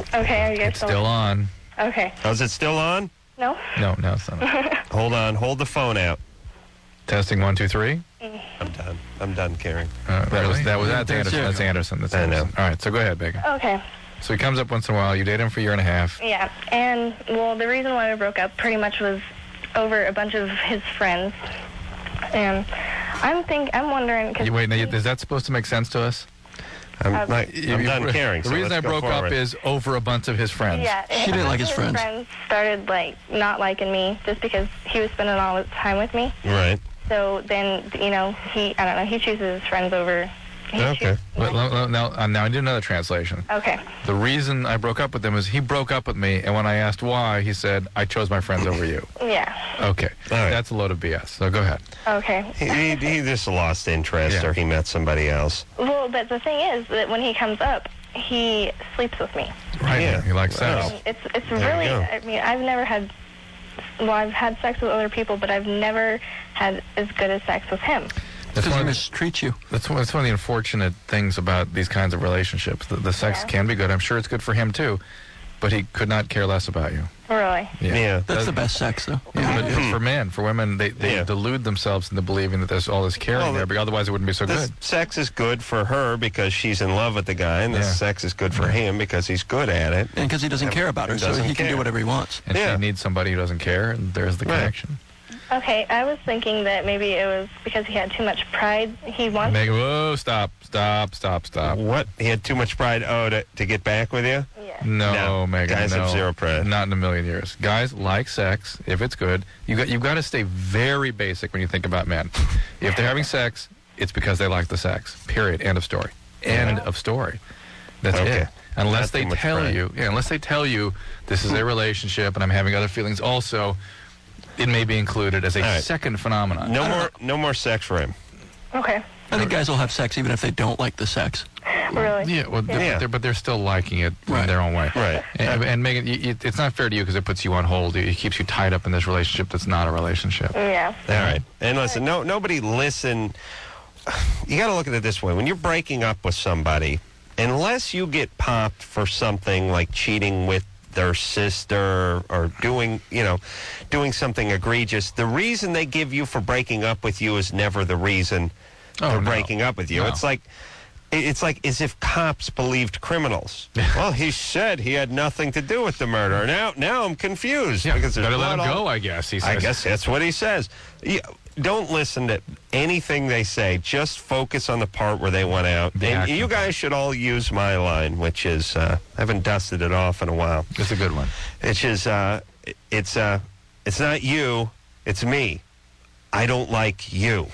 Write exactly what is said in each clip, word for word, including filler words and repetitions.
Okay, are you guys It's still on. Okay. Oh, is it still on? No? No, no, it's not on. Hold on. Hold the phone out. Testing one, two, three. I'm done. I'm done caring. Uh, that was that was Yeah, that's that's Anderson. you. That's Anderson. That's I know. Anderson. All right, so go ahead, Bacon. Okay. So he comes up once in a while. You date him for a year and a half. Yeah, and, well, the reason why we broke up pretty much was over a bunch of his friends. And I'm think I'm wondering... Cause You, wait, now, he- is that supposed to make sense to us? I'm, Uh, not, You- I'm you- done caring. The so reason let's I go broke forward. up is over a bunch of his friends. Yeah, She a didn't like bunch his of friends. friends started, like, not liking me just because he was spending all his time with me. Right. So then, you know, he, I don't know, he chooses his friends over... He Okay. chooses- But lo- lo- now, uh, now I need another translation. Okay. The reason I broke up with him is he broke up with me, and when I asked why, he said, I chose my friends over you. Yeah. Okay. All right. That's a load of B S. So go ahead. Okay. He, he, he just lost interest Yeah. or he met somebody else. Well, but the thing is that when he comes up, he sleeps with me. Right. Yeah. He likes sex. Wow. It's it's There you really. go. I mean, I've never had. Well, I've had sex with other people, but I've never had as good as sex with him. That's Because one, he of the, mistreats you. that's, one, that's one of the unfortunate things about these kinds of relationships. The, the sex Yeah. can be good. I'm sure it's good for him, too. But he could not care less about you. Really. Yeah. That's the best sex, though. Yeah, but it's for men. For women, they, they Yeah. delude themselves into believing that there's all this caring Well, there, but otherwise it wouldn't be so This good. sex is good for her because she's in love with the guy, and this Yeah. sex is good for him because he's good at it. And because he doesn't care about her, He so doesn't he can care. do whatever he wants. And Yeah. she needs somebody who doesn't care, and there's the Right. connection. Okay, I was thinking that maybe it was because he had too much pride. He wants. Megan, whoa, stop, stop, stop, stop. What? He had too much pride, oh, to, to get back with you? Yeah. No, No. Megan, Guys no. have zero pride. Not in a million years. Guys like sex if it's good. You got you've got to stay very basic when you think about men. If they're having sex, it's because they like the sex. Period. End of story. End of story. That's Okay. it. Unless Not they too much tell pride. you, yeah, unless they tell you this is a relationship and I'm having other feelings also, it may be included as a All right. second phenomenon. No more, no more sex for him. Okay. I think guys will have sex even if they don't like the sex. Really. Yeah, well, they're, Yeah. They're, but they're still liking it in Right. their own way. Right. And, and Megan, you, you, it's not fair to you because it puts you on hold. It keeps you tied up in this relationship that's not a relationship. Yeah. All right. And listen, no, nobody listen. You got to look at it this way. When you're breaking up with somebody, unless you get popped for something like cheating with their sister or doing, you know, doing something egregious, the reason they give you for breaking up with you is never the reason Oh, for no. breaking up with you. No. It's like it's like as if cops believed criminals. Well, he said he had nothing to do with the murder. Now, now I'm confused Yeah, because there's better let blood him all- go, I guess, he says. I guess that's what he says. You, don't listen to anything they say. Just focus on the part where they went out. The and action you guys should all use my line, which is uh, I haven't dusted it off in a while. It's a good one. Which is uh, it's uh, it's not you, it's me. I don't like you.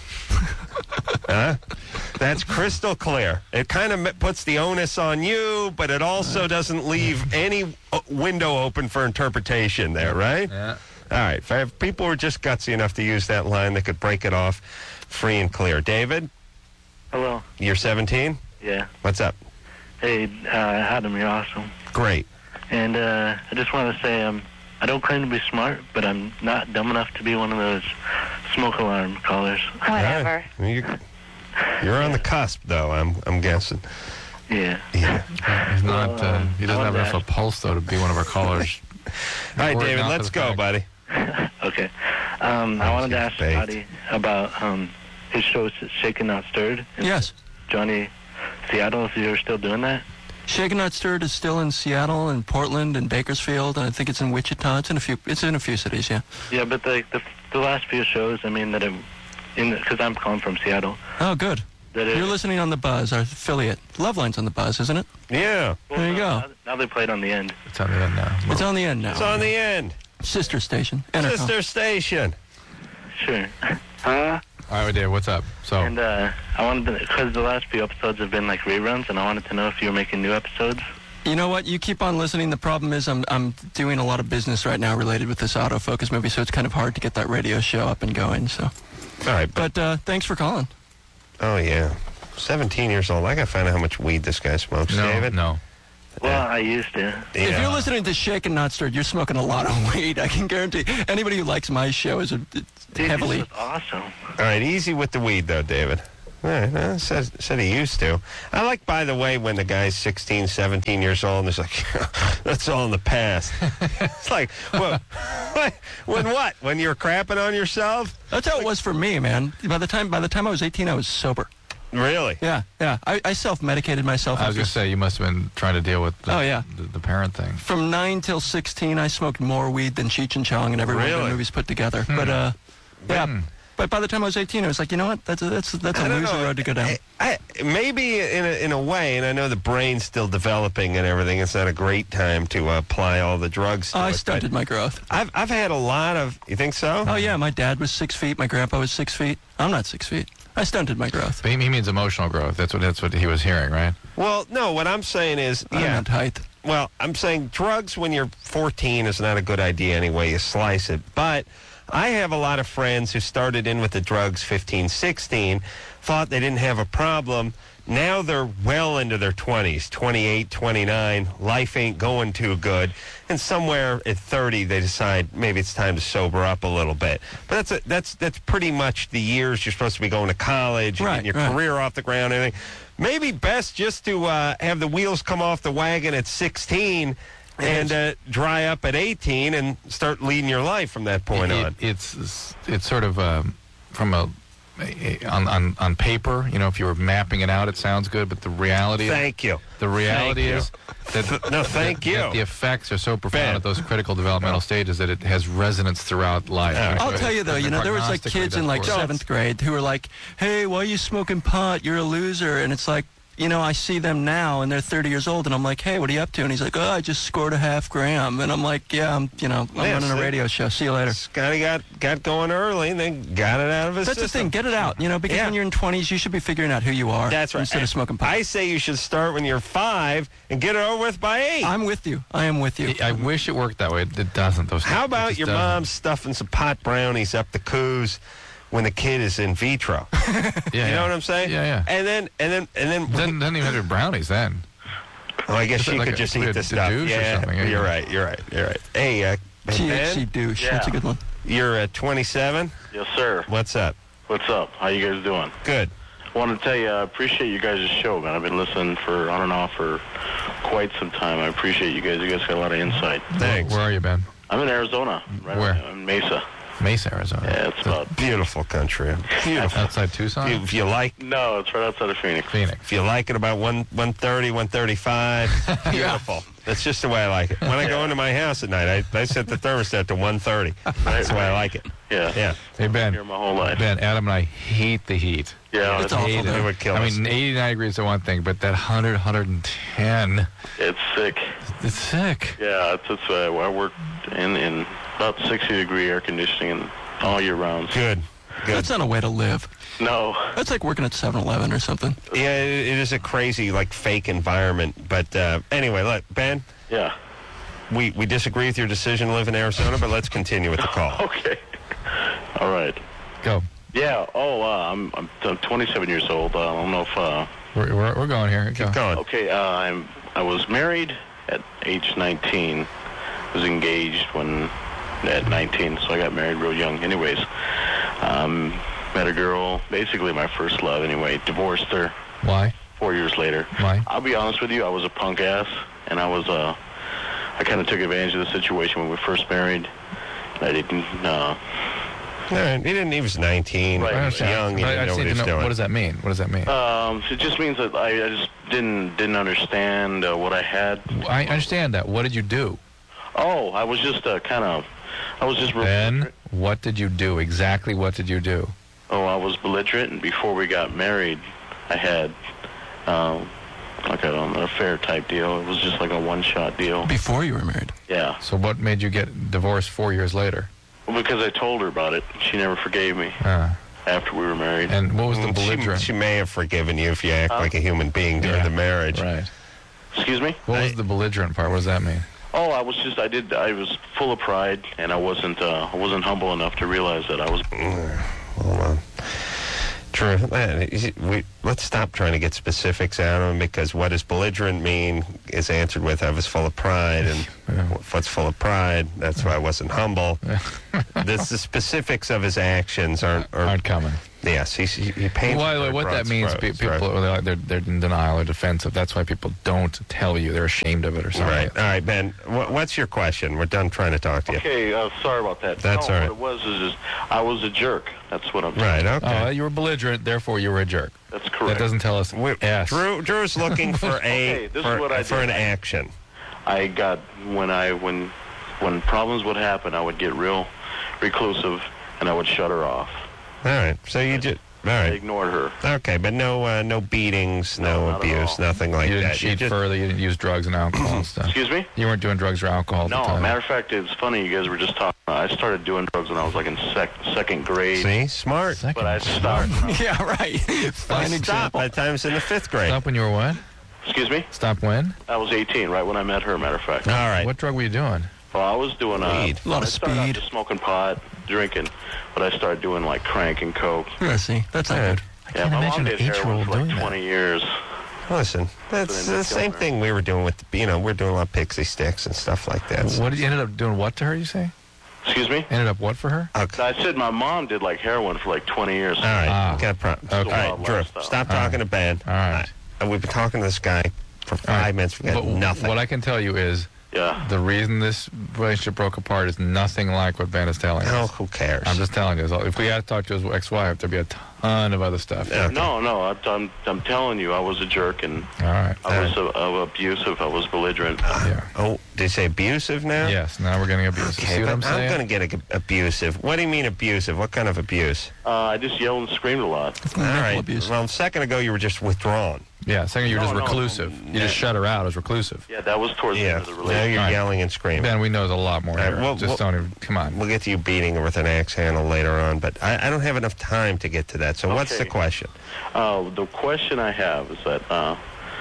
Huh? That's crystal clear. It kind of puts the onus on you, but it also doesn't leave any uh, window open for interpretation there, right? Yeah. All right. If, I have, people were just gutsy enough to use that line, they could break it off free and clear. David, Hello. you're seventeen? Yeah. What's up? Hey, uh, Adam, you're awesome. Great. And uh, I just want to say um, I don't claim to be smart, but I'm not dumb enough to be one of those smoke alarm callers. Whatever. All right. You, you're on the cusp, though, I'm, I'm guessing. Yeah. Yeah. He's not, Well, uh, um, he doesn't I have wanted enough to of a pulse, though, to be one of our callers. All right, Word David, not let's for the go, fact. buddy. Okay. Um, I wanted to ask Baked. Scotty about um, his show Shaken Not Stirred. in Yes. Johnny Seattle, if you're still doing that. Shaken Not Stirred is still in Seattle and Portland and Bakersfield, and I think it's in Wichita. It's in a few. It's in a few cities, yeah. Yeah, but the the, the last few shows, I mean, that I'm in, because I'm calling from Seattle. Oh, good. That it, You're listening on the Buzz, our affiliate. Loveline's on the Buzz, isn't it? Yeah. well, there you no, go. Now, now they play it on the end. It's on the end now. It's on the end now. It's on the end. Sister station. Entercom. Sister station. Sure. Huh? All right, Dave, what's up? So, And uh, I wanted to, because the last few episodes have been like reruns, and I wanted to know if you were making new episodes. You know what? You keep on listening. The problem is I'm I'm doing a lot of business right now related with this autofocus movie, so it's kind of hard to get that radio show up and going. So, All right. But, but uh, thanks for calling. oh, yeah. seventeen years old. I got to find out how much weed this guy smokes, no, David. no. Well, I used to. If Yeah. you're listening to Shaken Not Stirred, you're smoking a lot of weed. I can guarantee. Anybody who likes my show is a, it's Dude, heavily. this was awesome. All right, easy with the weed, though, David. Yeah, no, said, said he used to. I like, by the way, when the guy's sixteen, seventeen years old and he's like, that's all in the past. It's like, well, when what? When you're crapping on yourself? That's how it was for me, man. By the time by the time I was eighteen, I was sober. Really? Yeah, yeah. I, I self-medicated myself. I was going to say, you must have been trying to deal with the, Oh, yeah. the, the parent thing. From nine till sixteen, I smoked more weed than Cheech and Chong and every one of Really? the movies put together. But, uh, yeah. Hmm. But by the time I was eighteen, I was like, you know what? That's a, that's a, that's a I don't loser know. road to go down. I, I, maybe in a, in a way, and I know the brain's still developing and everything. It's not a great time to uh, apply all the drugs to Oh, I it, but stunted my growth. I've I've had a lot of. You think so? Oh, yeah. My dad was six feet. My grandpa was six feet. I'm not six feet. I stunted my growth. But he, he means emotional growth. That's what that's what he was hearing, right? Well, no. What I'm saying is, I yeah. meant height. Well, I'm saying drugs when you're fourteen is not a good idea anyway. You slice it, but I have a lot of friends who started in with the drugs fifteen, sixteen, thought they didn't have a problem. Now they're well into their twenties, twenty-eight, twenty-nine. Life ain't going too good. And somewhere at thirty, they decide maybe it's time to sober up a little bit. But that's a, that's that's pretty much the years you're supposed to be going to college, and Right, getting your right. career off the ground and everything. Maybe best just to uh, have the wheels come off the wagon at sixteen and uh, dry up at eighteen and start leading your life from that point It- on. It's it's sort of um, from a, a on, on on paper. You know, if you were mapping it out, it sounds good. But the reality, Thank you. the reality Thank is that No, thank that, you. that the effects are so profound Ben. at those critical developmental stages that it has resonance throughout life. Yeah. Which I'll way- tell you though, you know, there was like prognostically kids in doesn't like work. seventh grade who were like, "Hey, why are you smoking pot? You're a loser." And it's like, you know, I see them now and they're thirty years old, and I'm like, "Hey, what are you up to?" And he's like, "Oh, I just scored a half gram." And I'm like, "Yeah, I'm, you know, I'm Yeah, running a see? radio show. See you later." Scotty got, got going early and then got it out of his That's the system. thing. Get it out, you know, because Yeah. when you're in twenties, you should be figuring out who you are. That's right. Instead of smoking pot. I say you should start when you're five and get it over with by eight. I'm with you. I am with you. I wish it worked that way. It, it doesn't. Those How it about just your doesn't. mom stuffing some pot brownies up the coos when the kid is in vitro? Yeah, You yeah. know what I'm saying? Yeah, yeah. And then, and then, and then. Doesn't, doesn't even have to be brownies then. Oh, I guess Is it she like could a- just like eat a the stuff. douche or Yeah, something? Yeah, you're yeah. right. You're right. You're right. Hey, uh, T H C Ben, douche. Yeah. That's a good one. you're uh, twenty-seven. Yes, sir. What's up? What's up? How you guys doing? Good. I want to tell you, I appreciate you guys' show, man. I've been listening for on and off for quite some time. I appreciate you guys. You guys got a lot of insight. Thanks. Where are you, Ben? I'm in Arizona, right Where? in Mesa. Mesa, Arizona. Yeah, it's about Beautiful country. Beautiful. Outside Tucson? If you like, no, it's right outside of Phoenix. Phoenix. if you like it about one one thirty, one thirty-five, beautiful. That's just the way I like it. When I go into my house at night, I, I set the thermostat to one thirty. That's the way I like it. Yeah, Yeah. Hey, Ben. Here my whole life. Ben, Adam and I hate the heat. Yeah, It's it's, awful, hate though. It would kill I us. mean, eighty-nine degrees is one thing, but that one hundred, one hundred ten, it's sick. it's sick. Yeah, it's, it's uh, I work in in about sixty degree air conditioning and all year round. Good. Good. That's not a way to live. No, That's like working at seven eleven or something. Yeah, it, it is a crazy, like, fake environment. But uh, anyway, look, Ben, yeah. we, we disagree with your decision to live in Arizona, but let's continue with the call. Okay. All right. Go. Yeah. Oh, uh, I'm, I'm I'm twenty-seven years old. Uh, I don't know if. Uh, We're, we're, we're going here. Go. Keep going. okay. Uh, I'm I was married at age nineteen. Was engaged when at nineteen, so I got married real young. Anyways, um, met a girl, basically my first love. Anyway, divorced her Why? four years later. Why? I'll be honest with you, I was a punk ass, and I was uh, I kind of took advantage of the situation when we first married. I didn't. Uh, All right, he didn't. He was nineteen. Right. He was young. He But I didn't know just what need he to was know, doing. what does that mean? What does that mean? Um, it just means that I, I just didn't didn't understand uh, what I had. I understand that. What did you do? Oh, I was just uh, kind of, I was just. Ben, what did you do? Exactly what did you do? Oh, I was belligerent, and before we got married, I had um, like a, an affair type deal. It was just like a one-shot deal. Before you were married. Yeah, So what made you get divorced four years later? well, because I told her about it. She never forgave me Uh, after we were married. and what was the Mm, she, belligerent? she may have forgiven you if you act Huh? like a human being during Yeah, the marriage. Right. Excuse me? What was the belligerent part? What does that mean? Oh, I was just, I did, I was full of pride, and I wasn't, uh, I wasn't humble enough to realize that I was. Hold on. Drew, man, is it- we, let's stop trying to get specifics out of him, because what does belligerent mean is answered with I was full of pride, and Yeah. what's full of pride, that's why I wasn't humble. This, the specifics of his actions aren't, aren't Aren't coming. Yes, he's, he, he paints. By the way, what that means, pe- people are like, they're, they're in denial or defensive. That's why people don't tell you. They're ashamed of it or something. Right. All right, Ben, wh- what's your question? We're done trying to talk to you. Okay, uh, sorry about that. That's no, all right. What it was is, is I was a jerk. That's what I'm Right, saying. okay. Oh, you were belligerent, therefore you were a jerk. That's correct. That doesn't tell us We- yes. Drew, Drew's looking for a Okay, this is for, what I for did. an action. I got when I when when problems would happen, I would get real reclusive and I would shut her off. All right, so you just all I right. ignored her. Okay, but no uh, no beatings, no, No, not at abuse, all. nothing like You didn't that. cheat just, further. You didn't use drugs and alcohol and stuff. Excuse me? You weren't doing drugs or alcohol at No, the time. matter of fact, it's funny. You guys were just talking. I started doing drugs when I was like in sec- second grade. See, smart. Second. But I started. Yeah, right. Fine Stop. example. By the time it's in the fifth grade. Stop when you were what? Excuse me? Stop when? I was eighteen, right when I met her, matter of fact. All right. What drug were you doing? Well, I was doing uh, Weed. A lot of I started out speed. just smoking pot, drinking, but I started doing like crank and coke. Yeah, see, that's not Yeah. good. I Yeah, can't my imagine mom an did heroin eight-year-old for doing like that. twenty years. Listen, that's So then the they same killed her. thing we were doing with, you know, we're doing a lot of pixie sticks and stuff like that. What did you ended up doing? What to her? You say? Excuse me? Ended up what for her? Okay. I said my mom did like heroin for like twenty years. All right, Ah. got a problem. Okay. All right, Drew, Lifestyle. stop All talking right. to Ben. All right. Uh, we've been talking to this guy for five All right. minutes. We got But nothing. What I can tell you is Yeah. the reason this relationship broke apart is nothing like what Ben is telling Oh, us. who cares? I'm just telling you. If we had to talk to his ex-wife, there'd be a ton of other stuff. Okay. No, no, I, I'm, I'm telling you, I was a jerk and All right. I was uh, uh, abusive. I was belligerent. Yeah. Oh, did you say abusive now? Yes. Now we're getting abusive. Okay, See what but I'm saying? going to get a, abusive. What do you mean abusive? What kind of abuse? Uh, I just yelled and screamed a lot. All Mental right. abuse. Well, a second ago you were just withdrawn. Yeah. Second, you were No, just no, reclusive. no. You just Yeah. shut her out as reclusive. Yeah, that was towards the Yeah. end of the Now relationship. you're Right. yelling and screaming. Ben, we know there's a lot more All right, here. well, just well- don't even. Come on. We'll get to you beating her with an axe handle later on, but I, I don't have enough time to get to that. So what's Okay. the question? Uh, the question I have is that uh,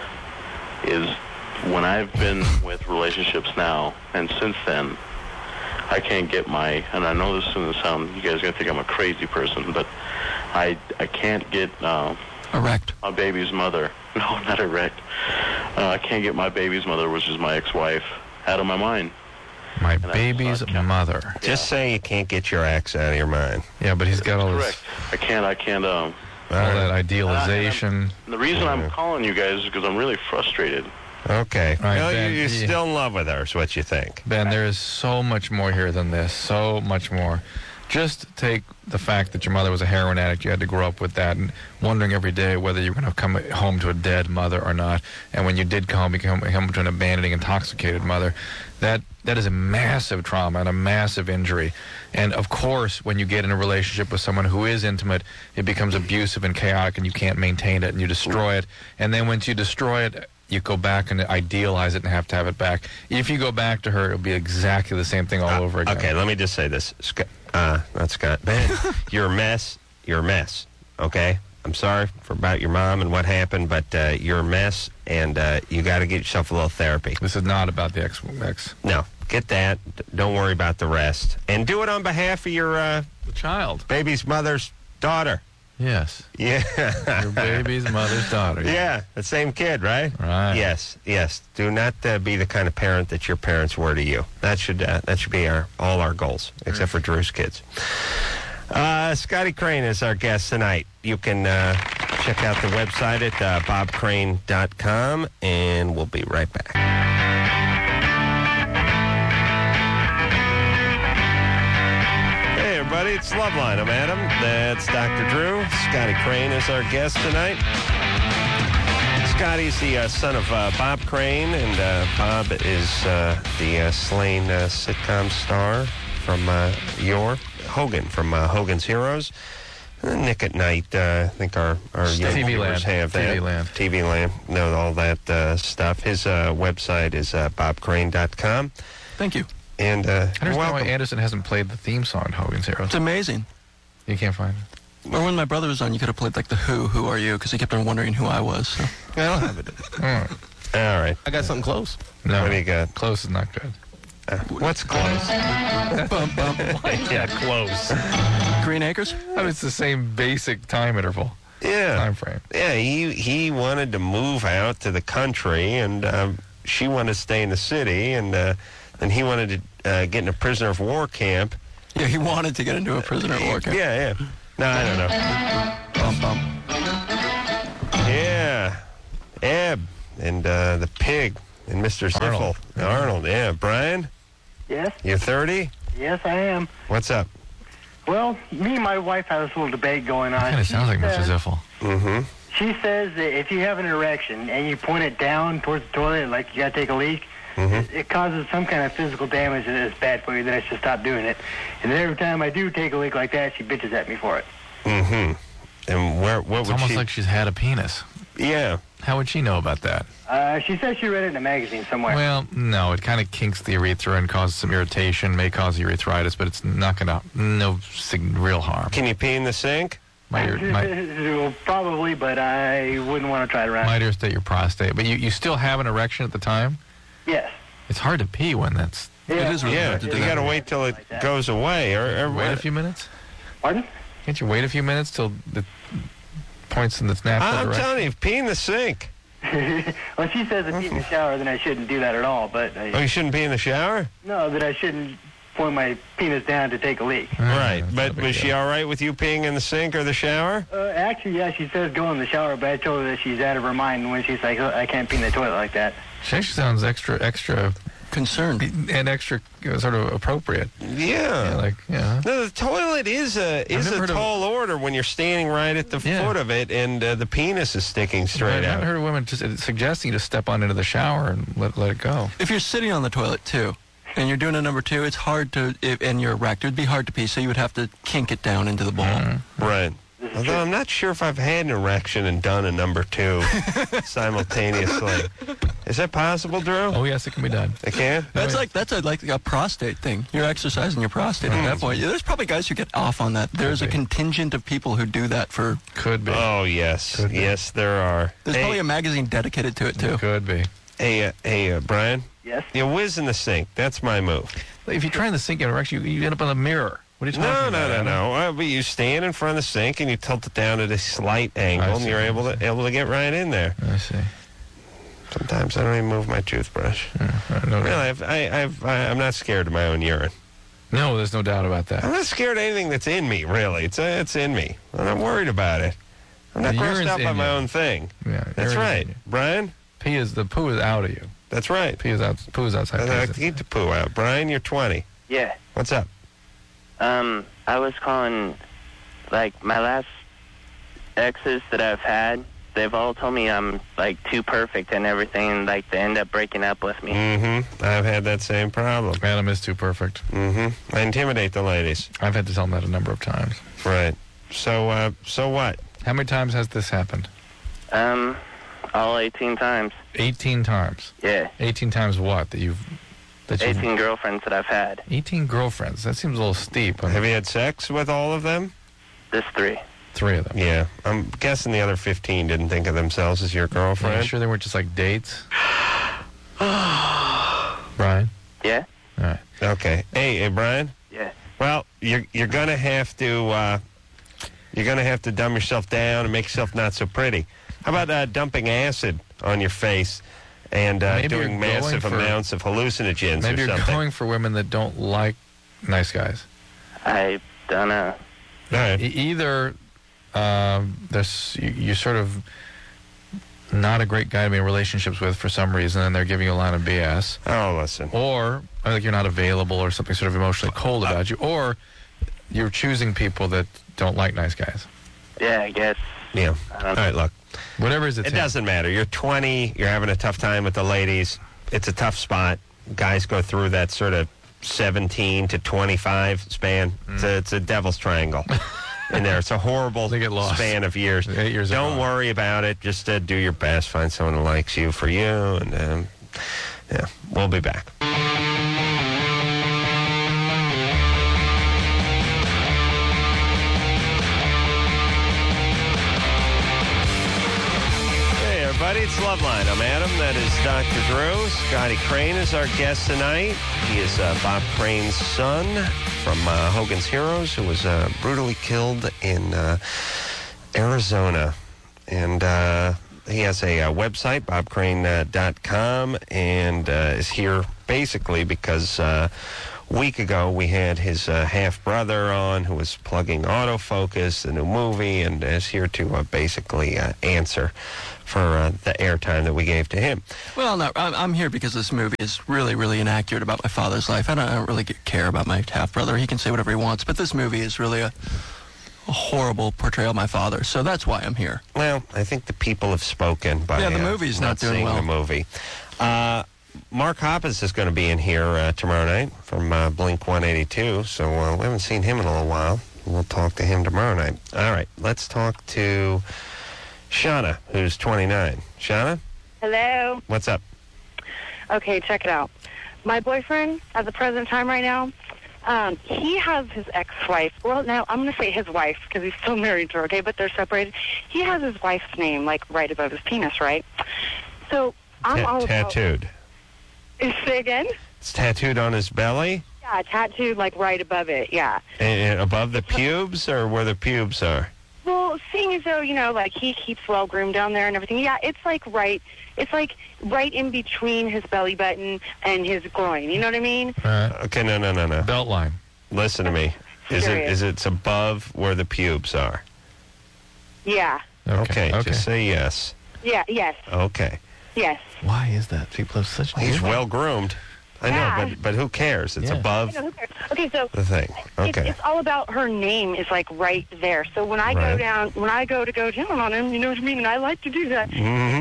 is when I've been with relationships now, and since then, I can't get my, and I know this is going to sound, you guys are going to think I'm a crazy person, but I I can't get uh, Erect. my baby's mother, no, not erect, uh, I can't get my baby's mother, which is my ex-wife, out of my mind. My I baby's thought- mother. Just say you can't get your axe out of your mind. Yeah, but he's got all this, Correct. I can't, I can't, um, all All that right. idealization. and the reason Yeah. I'm calling you guys is because I'm really frustrated. Okay. All right, well, Ben, you- you're yeah. still in love with her, is what you think. Ben, there is so much more here than this. So much more. Just take the fact that your mother was a heroin addict. You had to grow up with that and wondering every day whether you were going to come home to a dead mother or not. And when you did come home, you came home to an abandoning, intoxicated mother. That that is a massive trauma and a massive injury. And of course, when you get in a relationship with someone who is intimate, it becomes abusive and chaotic, and you can't maintain it, and you destroy it. And then once you destroy it, you go back and idealize it and have to have it back. If you go back to her, it'll be exactly the same thing all Uh, over again. Okay, let me just say this. Scott, uh, not Scott. Ben, you're a mess. You're a mess. Okay? I'm sorry for about your mom and what happened, but uh, you're a mess, and uh, you got to get yourself a little therapy. This is not about the ex. ex. No, get that. D- Don't worry about the rest. And do it on behalf of your uh, The child. baby's mother's daughter. Yes. Yeah. Your baby's mother's daughter. Yeah, the same kid, right? Right. Yes, yes. Do not uh, be the kind of parent that your parents were to you. That should uh, that should be our all our goals, except for Drew's kids. Uh, Scotty Crane is our guest tonight. You can uh, check out the website at uh, bob crane dot com, and we'll be right back. Hey, everybody, it's Loveline. I'm Adam. That's Doctor Drew. Scotty Crane is our guest tonight. Scotty's the uh, son of uh, Bob Crane, and uh, Bob is uh, the uh, slain uh, sitcom star from uh, Yore, Hogan from uh, Hogan's Heroes. And Nick at Night, uh, I think our, our young T V viewers Land. have T V that. Land. T V Land, know all that uh, stuff. His uh, website is uh, bob crane dot com. Thank you. And uh, I understand why welcome. Anderson hasn't played the theme song in Hogan's Heroes. It's amazing. You can't find it. Or when my brother was on, you could have played like the Who, Who Are You? Because he kept on wondering who I was. So. I don't have it. All right. All right. I got something close. No. What do you got? Close is not good. Uh, what's close? Bum, bum. Yeah, close. Green Acres? I mean, it's the same basic time interval, Yeah. time frame. Yeah, he he wanted to move out to the country, and um, she wanted to stay in the city, and uh, and he wanted to uh, get in a prisoner of war camp. Yeah, he wanted to get into a prisoner of war camp. Yeah, yeah. No, I don't know. Bum, bum. Yeah. Eb and uh, the pig and Mister Arnold. Ziffel. Arnold, yeah. Brian, Yes, you're thirty? yes, I am. What's up? Well, me and my wife had this little debate going on. Kind of She sounds like Mister says- Ziffel. Mm-hmm. She says that if you have an erection and you point it down towards the toilet, like you got to take a leak, Mhm. it causes some kind of physical damage and it's bad for you, then I should stop doing it. And then every time I do take a leak like that, she bitches at me for it. Mm-hmm. And where? What It's would almost she? like she's had a penis. Yeah. How would she know about that? Uh, she says she read it in a magazine somewhere. Well, no, it kind of kinks the urethra and causes some irritation, may cause urethritis, but it's not going to, no sig- real harm. Can you pee in the sink? Might, ir- might, Well, probably, but I wouldn't want to try it around. might irritate your prostate. But you, you still have an erection at the time? Yes. It's hard to pee when that's... It is really Yeah. hard to You do got to that. wait till it goes away, or, or Wait a what? few minutes? Pardon? Can't you wait a few minutes till the points in the natural I- I'm direction? telling you, pee in the sink. Well, she says if I pee in the shower, then I shouldn't do that at all. But I, Oh, you shouldn't pee in the shower? no, that I shouldn't point my penis down to take a leak. Ah, Right. that's But no big was she deal. all right with you peeing in the sink or the shower? Uh, actually, yeah, she says go in the shower, but I told her that she's out of her mind when she's like, oh, I can't pee in the toilet like that. She actually sounds extra, extra, Concerned. and extra uh, sort of appropriate. Yeah. Yeah, like, yeah. No, the toilet is a is never a heard of- tall order when you're standing right at the Yeah. foot of it, and uh, the penis is sticking I straight haven't out. heard of women just uh, suggesting you to step on into the shower and let, let it go. If you're sitting on the toilet, too, and you're doing a number two, it's hard to, if, and you're erect, it would be hard to pee, so you would have to kink it down into the bowl. Mm-hmm. Right. Although I'm not sure if I've had an erection and done a number two simultaneously. Is that possible, Drew? Oh, yes, it can be done. I can? That's Wait. like that's a, like a prostate thing. You're exercising your prostate at that point. There's probably guys who get off on that. There's a be. contingent of people who do that for. Could be. Oh, yes. Could be. Yes, there are. There's hey, probably a magazine dedicated to it too. Could be. hey, uh, hey uh, Brian? Yes? You whiz in the sink. That's my move. If you try in the sink in erection, you, you end up on a mirror. What are you talking No, about? no, no, Adam? no. Uh, but you stand in front of the sink and you tilt it down at a slight angle, I and see, you're I able to able to get right in there. I see. Sometimes I don't even move my toothbrush. Yeah, I know Really, that. I've, I, I've, I, I'm not scared of my own urine. No, there's no doubt about I'm that. not scared of anything that's in me, really. It's uh, it's in me. I'm not worried about it. I'm not The grossed urine's out by in my you. own thing. Yeah, That's urine's right. in you. Brian? Pee is the poo is out of you. That's right. Pee is out. Poo is outside. I Pee like is to keep the poo out. Brian, you're twenty. Yeah. What's up? Um, I was calling, like, my last exes that I've had, they've all told me I'm, like, too perfect and everything, and, like, they end up breaking up with me. Mm-hmm. I've had that same problem. Adam is too perfect. Mm-hmm. I intimidate the ladies. I've had to tell him that a number of times. Right. So, uh, so what? How many times has this happened? Um, all eighteen times. eighteen times. Yeah. eighteen times what? That you've... That you've eighteen girlfriends that I've had. eighteen girlfriends. That seems a little steep. I mean, Have you had sex with all of them? This three. three of them. Yeah. I'm guessing the other fifteen didn't think of themselves as your Are you girlfriend. sure they weren't just like dates? Brian? Yeah? All right. Okay. Hey, hey, Brian. Yeah. Well, you're you're gonna have to uh, you're gonna have to dumb yourself down and make yourself not so pretty. How about uh, dumping acid on your face and uh, Maybe doing you're massive going for- amounts of hallucinogens Maybe or you're something? going for women that don't like nice guys. I don't know. All right. E- either um, there's you, you're sort of not a great guy to be in relationships with for some reason, and they're giving you a line of B S, Oh, listen. or like you're not available, or something sort of emotionally cold about you, or you're choosing people that don't like nice guys. Yeah, I guess. Yeah. I All don't know. right. Look, Whatever is it doesn't matter. You're twenty. You're having a tough time with the ladies. It's a tough spot. Guys go through that sort of seventeen to twenty-five span. It's, a, it's a devil's triangle in there. It's a horrible They get lost. span of years. Eight years Don't ago. worry about it. Just uh, do your best. Find someone who likes you for you. And um, yeah, we'll be back. Hey, everybody, it's Loveline. I'm Adam. That is Doctor Drew. Scotty Crane is our guest tonight. He is uh, Bob Crane's son from uh, Hogan's Heroes, who was uh, brutally killed in uh, Arizona. And uh, he has a uh, website, bob crane dot com, and uh, is here basically because uh, week ago, we had his uh, half-brother on who was plugging Autofocus, the new movie, and is here to uh, basically uh, answer for uh, the airtime that we gave to him. Well, no, I'm, I'm here because this movie is really, really inaccurate about my father's life. I don't, I don't really get, care about my half-brother. He can say whatever he wants, but this movie is really a, a horrible portrayal of my father, so that's why I'm here. Well, I think the people have spoken by Yeah, the uh, movie's not not doing seeing well. the movie. Uh, Mark Hoppus is going to be in here uh, tomorrow night from uh, Blink one eighty-two, so uh, we haven't seen him in a little while. We'll talk to him tomorrow night. All right, let's talk to Shauna, who's twenty-nine. Shauna, Hello. what's up? Okay, check it out. My boyfriend, at the present time right now, um, he has his ex-wife. Well, now I'm going to say his wife because he's still married to her, okay, but they're separated. He has his wife's name, like, right above his penis, right? So I'm Ta- all about... tattooed. Say again? It's tattooed on his belly? Yeah, tattooed, like, right above it, yeah. And, and above the pubes, or where the pubes are? Well, seeing as though, you know, like, he keeps well-groomed down there and everything, yeah, it's, like, right... It's, like, right in between his belly button and his groin. You know what I mean? Right. Okay, no, no, no, no. Belt line. Listen to me. Is it Serious. is it's above where the pubes are? Yeah. Okay, Okay. just say yes. Yeah, yes, Okay. yes. Why is that? People have such. He's well groomed. I know, Yeah. but but who cares? It's Yeah. above I know, who cares? Okay, so... the thing. It's, Okay. it's all about her name is like right there. So when I go Right. down, when I go to go down on him, you know what I mean? And I like to do that.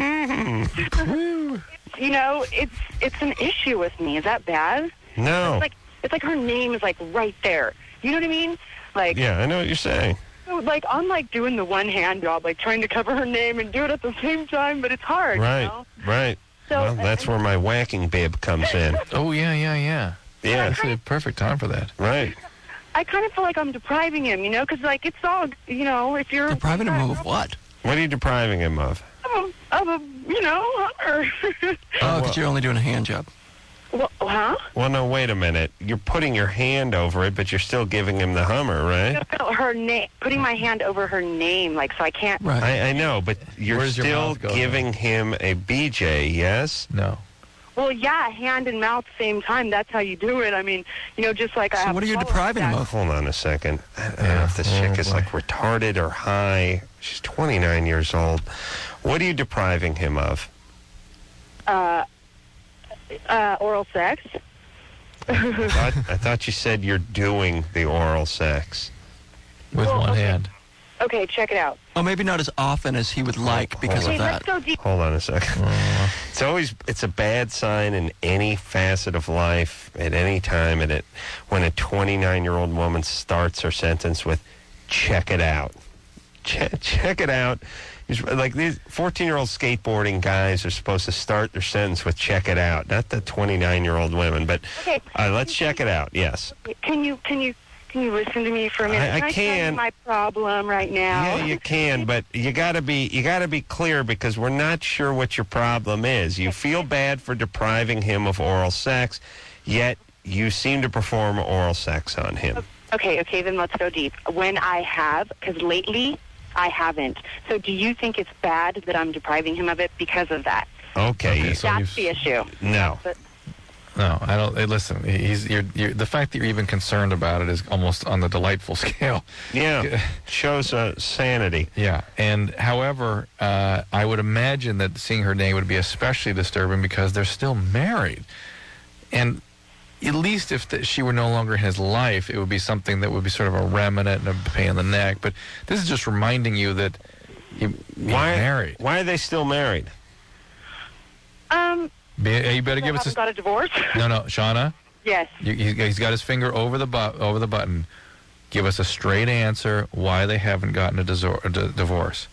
Mhm. You know, it's it's an issue with me. Is that bad? No. It's like it's like her name is like right there. You know what I mean? Like Yeah, I know what you're saying. so, like I'm like doing the one hand job, like trying to cover her name and do it at the same time, but it's hard. Right. You know? Right. So Well, that's where my whacking bib comes in. Oh yeah, yeah, yeah. Yeah. Actually, a perfect time for that. Right. I kind of feel like I'm depriving him, you know, because like it's all, you know, if you're Depriving him of what? What are you depriving him of? of a, of a you know, her. Oh, because you're only doing a hand job. Well, huh? Well, no, wait a minute. You're putting your hand over it, but you're still giving him the Hummer, right? No, her name, putting my hand over her name, like so I can't. Right. I, I know, but you're Where's your still mouth go, giving him a B J, yes? No. Well, yeah, hand and mouth same time. That's how you do it. I mean, you know, just like I. So have what are you a depriving him that. of? Hold on a second. I don't know Yeah. if this Oh, chick is boy. like retarded or high. She's twenty-nine years old. What are you depriving him of? Uh, uh, oral sex. I thought, I thought you said you're doing the oral sex. With Well, one okay. hand. Okay, check it out. Oh, maybe not as often as he would like because hold Okay, of let's that. go deep. Hold on a second. Uh, It's always it's a bad sign in any facet of life at any time, and it when a twenty-nine-year-old woman starts her sentence with "check it out," check, check it out. It's like these fourteen-year-old skateboarding guys are supposed to start their sentence with "check it out," not the twenty-nine-year-old women. But Okay. uh, let's check it out. Yes. Can you can you can you listen to me for a minute? I- I Can I tell you can. my problem right now? Yeah, you can, but you gotta be you gotta be clear because we're not sure what your problem is. You feel bad for depriving him of oral sex, yet you seem to perform oral sex on him. Okay, okay, then let's go deep. When I have, because lately I haven't. So do you think it's bad that I'm depriving him of it because of that? Okay. Okay, you- so That's you've- the issue. no. But No, I don't. Hey, listen, he's you're, you're, the fact that you're even concerned about it is almost on the delightful scale. Yeah. Shows uh, sanity. Yeah, and however, uh, I would imagine that seeing her name would be especially disturbing because they're still married, and at least if the, she were no longer in his life, it would be something that would be sort of a remnant and a pain in the neck. But this is just reminding you that you, you're Why married. Why are they still married? um, Be, you better so give us haven't a got a divorce? no, no, Shauna. Yes. You, he's, he's got his finger over the bu- over the button. Give us a straight answer why they haven't gotten a, disor- a di- divorce.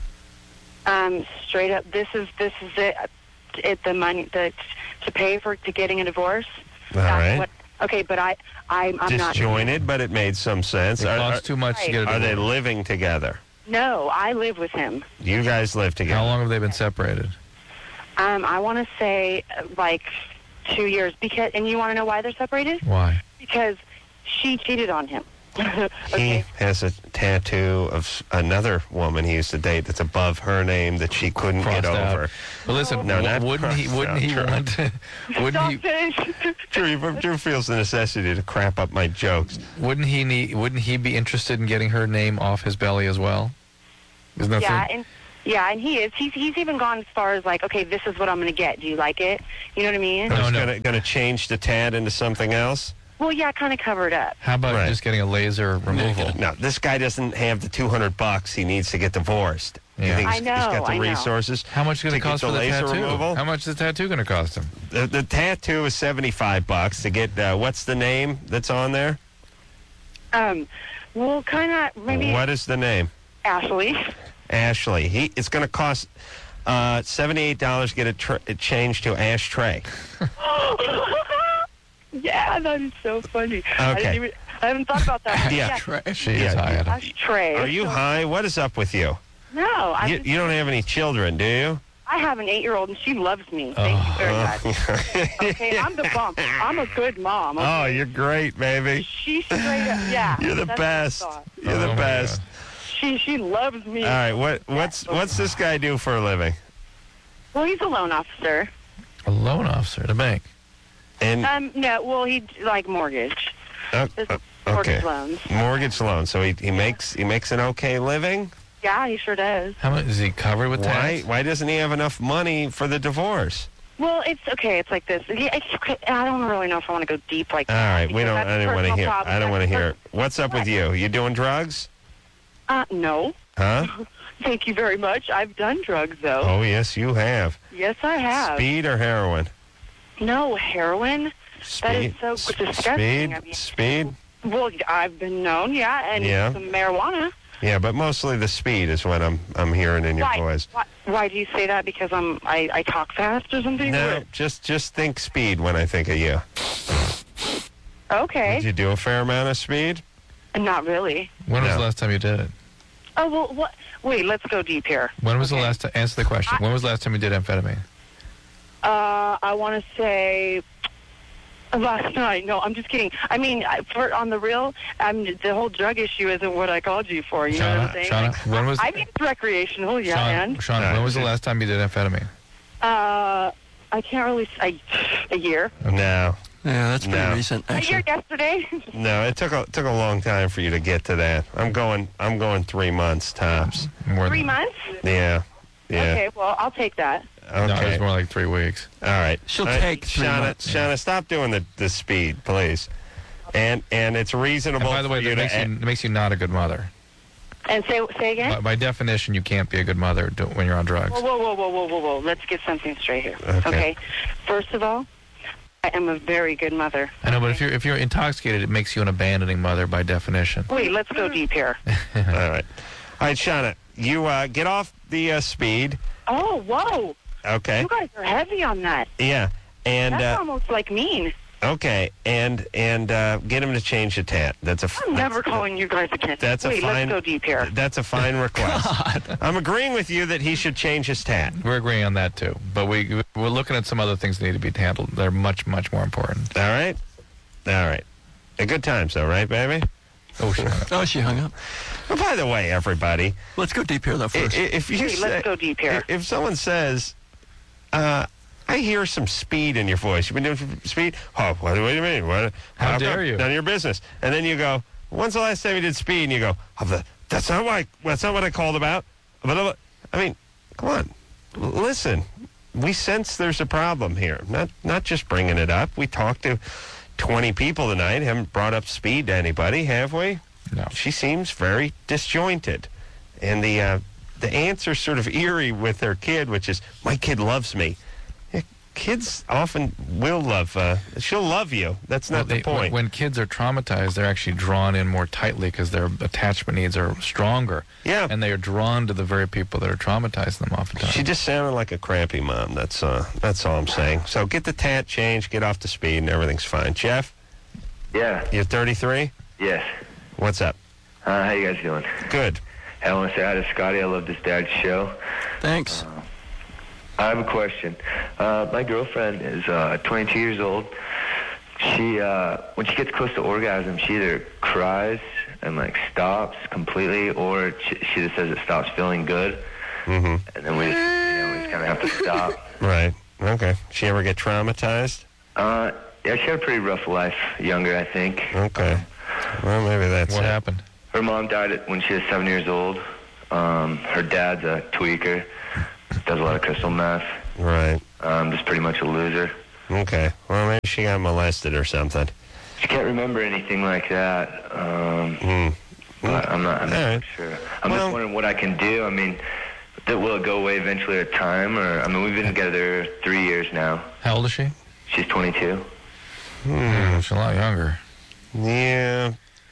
Um, straight up, this is this is it. It the money the to pay for to getting a divorce. All right. What, okay, but I I'm, I'm not. Disjointed, but it made some sense. It Are, are, costs too much to get a are divorce. they living together? No, I live with him. You guys live together. How long have they been separated? Um, I want to say uh, like two years because, and you want to know why they're separated? Why? Because she cheated on him. Okay. He has a tattoo of s- another woman he used to date that's above her name that she couldn't Crossed get out. over. But listen, No, w- not wouldn't he? crossed Wouldn't out, he Drew. want? wouldn't Stop he? it. Drew, Drew feels the necessity to crap up my jokes. Wouldn't he need? Wouldn't he be interested in getting her name off his belly as well? Isn't that Yeah, the- and yeah, and he is. He's he's even gone as far as like, okay, this is what I'm going to get. Do you like it? You know what I mean? No, He's no. gonna gonna change the tat into something else. Well, yeah, kind of cover it up. How about Right. just getting a laser removal? No, this guy doesn't have the two hundred bucks he needs to get divorced. You Yeah. think he's, I know, he's got the I know. resources? How much is it going To to get cost the for the laser tattoo? removal? How much is the tattoo going to cost him? The, the tattoo is seventy-five bucks to get. Uh, what's the name that's on there? Um, well, kind of maybe What is the name? Ashley. Ashley. He. It's going to cost uh, seventy-eight dollars to get it, tr- it changed to ashtray. Yeah, that is so funny. I, Okay. didn't even, I haven't thought about that. Yeah. She Yeah. is high at it. Ashtray. Are you high? What is up with you? No, I You, just, you don't have any children, do you? I have an eight-year-old and she loves me. Thank you very much. Okay, I'm the bump. I'm a good mom. Okay? Oh, you're great, baby. She straight up, yeah. You're the that's what I best. thought. You're Oh, the my best. She she loves me. All right, what what's what's this guy do for a living? Well, he's a loan officer. A loan officer at a bank. And Um, no, well, he like mortgage, uh, This uh, is mortgage okay, loans. mortgage loan. So he, he makes he makes an okay living. Yeah, he sure does. How much is he covered with Why tax? why doesn't he have enough money for the divorce? Well, it's okay. It's like this. Yeah, it's, okay. I don't really know if I want to go deep like All that. right, we because don't. that's I a don't want to personal hear. problem. I don't want to That's hear. What's up with you? You doing drugs? Uh, no. Huh? Thank you very much. I've done drugs though. Oh yes, you have. Yes, I have. Speed or heroin? No heroin. That is Speed. so s- disgusting. Speed. I mean- Speed. Well, I've been known, yeah, and Yeah. some marijuana. Yeah, but mostly the speed is what I'm I'm hearing in your Why? voice. Why, why do you say that? Because I'm I, I talk fast or something? No, just just think speed when I think of you. Okay. Did you do a fair amount of speed? Not really. When was No. the last time you did it? Oh well. What? Wait. Let's go deep here. When was Okay. the last time? Answer the question. I- When was the last time you did amphetamine? Uh, I want to say last night. No, I'm just kidding. I mean, I- for on the real, I'm the whole drug issue isn't what I called you for. You know what I'm Shauna, saying? Shauna, Like, when was? I mean, it's recreational, yeah, Shauna, and Shauna, when was the last time you did amphetamine? uh, I can't really say a year. No, Yeah, that's pretty No. recent, A year actually. yesterday. no. It took a took a long time for you to get to that. I'm going I'm going three months tops. More Three than, months. Yeah, yeah. Okay. Well, I'll take that. Okay. No, it was more like three weeks. All right. She'll All right, take three Shauna, months. Shauna, stop doing the, the speed, please. And and it's And reasonable by the way, for you that makes to. you, it makes you not a good mother. And say say again. By, by definition, you can't be a good mother do, when you're on drugs. Whoa, whoa, whoa, whoa, whoa, whoa, whoa. Let's get something straight here. Okay. Okay. First of all, I am a very good mother. I know, but if you're if you're intoxicated, it makes you an abandoning mother by definition. Wait, let's go deep here. All right. All right, Shauna, you uh, get off the uh, speed. Oh, whoa. Okay. You guys are heavy on that. Yeah. And That's uh, almost like mean. okay, and and uh, get him to change the tat. That's a. f- I'm never that's- calling you guys again. That's a Wait, fine. let's go deep here. That's a fine request. I'm agreeing with you that he should change his tat. We're agreeing on that too, but we we're looking at some other things that need to be handled. They're much much more important. All right. All right. A good times though, right, baby? Oh, sure. Oh, she hung up. Well, by the way, everybody, Let's go deep here, though, i- first. i- if you Wait, say, let's go deep here. if someone says, uh, "I hear some speed in your voice," you've been doing some speed. Oh, what, what do you mean? What? How dare come? you? None of your business. And then you go, "When's the last time you did speed?" And you go, oh, the, "That's not what I, that's not what I called about." But uh, I mean, come on, L- listen. We sense there's a problem here. Not not just bringing it up. We talked to twenty people tonight. Haven't brought up speed to anybody, have we? No. She seems very disjointed, and the uh, the answer's sort of eerie with her kid, which is, "My kid loves me." Yeah, kids often will love. Uh, she'll love you. That's not Well, the they- point. When, when kids are traumatized, they're actually drawn in more tightly because their attachment needs are stronger. Yeah. And they are drawn to the very people that are traumatizing them oftentimes. She just sounded like a crappy mom. That's uh, that's all I'm saying. So get the tat changed, get off the speed, and everything's fine. Jeff, Yeah. you're thirty-three. Yes. What's up? Uh, how you guys doing? Good. I want to say hi to Scotty. I love this dad's show. Thanks. I have a question. Uh, my girlfriend is uh, twenty-two years old. She, uh, when she gets close to orgasm, she either cries and like stops completely, or she, she just says it stops feeling good, Mm-hmm. and then we just, you know, we just kind of have to stop. Right. Okay. She ever get traumatized? Uh, yeah, she had a pretty rough life, younger, I think. Okay. Well, maybe that's What it. happened? Her mom died at- when she was seven years old. Um, her dad's a tweaker, does a lot of crystal meth. Right. Um, just pretty much a loser. Okay. Well, maybe she got molested or something. She can't remember anything like that. Um, Hmm. but I'm not, I'm not All right. sure. I'm Well- just wondering what I can do. I mean, that will it go away eventually at time? Or I mean, we've been together three years now. How old is she? She's twenty-two. Hmm, she's a lot younger. Yeah.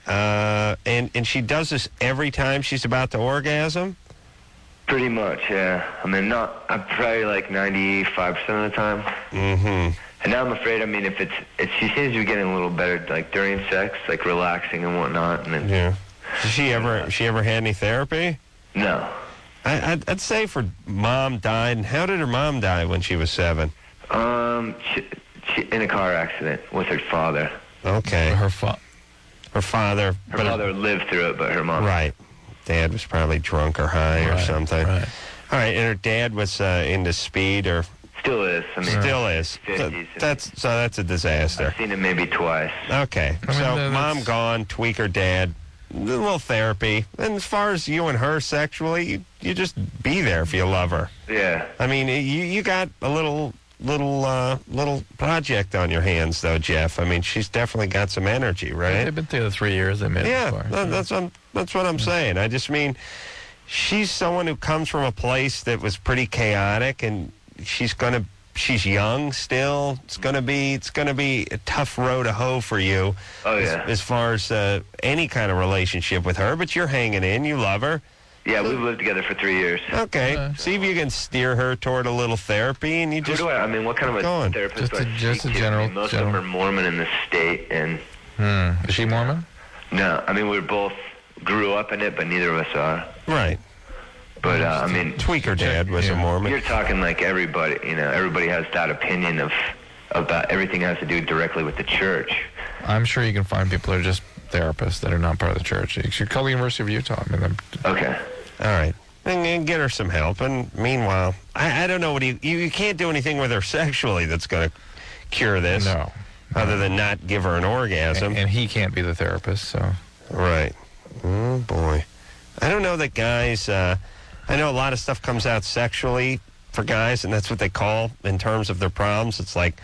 Uh, and, and she does this every time she's about to orgasm? Pretty much, yeah. I mean, not. I'm probably like ninety-five percent of the time. Mm-hmm. And now I'm afraid. I mean, if it's, if she seems to be getting a little better, like during sex, like relaxing and whatnot. And then, Yeah. Has she ever, she ever had any therapy? no. I, I'd, I'd say for mom died. And how did her mom die when she was seven? Um, she, she in a car accident with her father. Okay. Her fa- Her father. Her but- father lived through it, but her mom. Right. Dad was probably drunk or high or Right, something. right. All right. And her dad was uh, into speed or Still is. I mean, still is. So fifties. that's so that's a disaster. I've seen it maybe twice. Okay. I mean, so uh, mom that's- gone, tweaker dad, a little therapy. And as far as you and her sexually, you, you just be there if you love her. Yeah. I mean, you you got a little little uh, little project on your hands though, Jeff. I mean, she's definitely got some energy, right? They've been together three years. They made it Yeah, far. that, that's what I'm, that's what I'm saying. I just mean, she's someone who comes from a place that was pretty chaotic, and she's gonna, she's young still. It's gonna be, it's gonna be a tough row to hoe for you. Oh, as, yeah. as far as uh, any kind of relationship with her, but you're hanging in. You love her. Yeah, we've lived together for three years. Okay, Uh, see if you can steer her toward a little therapy, and you Who just. do I? I mean, what kind of a Going. therapist Just do I a- just speak a to? general- I mean, most general- of them are Mormon in the state, and Hmm. Is she Mormon? no, I mean, we both grew up in it, but neither of us are. Right. But uh, I mean, Tweaker dad was a Yeah. Mormon. you're talking like everybody. You know, everybody has that opinion of about everything has to do directly with the church. I'm sure you can find people that are just therapists that are not part of the church. You should call the University of Utah. I mean, them- Okay. All right. And, and get her some help. And meanwhile, I, I don't know what you, you you can't do anything with her sexually that's going to cure this. no. Other than not give her an orgasm. And, and he can't be the therapist, so. Right. Oh boy. I don't know that guys. Uh, I know a lot of stuff comes out sexually for guys, and that's what they call in terms of their problems. It's like,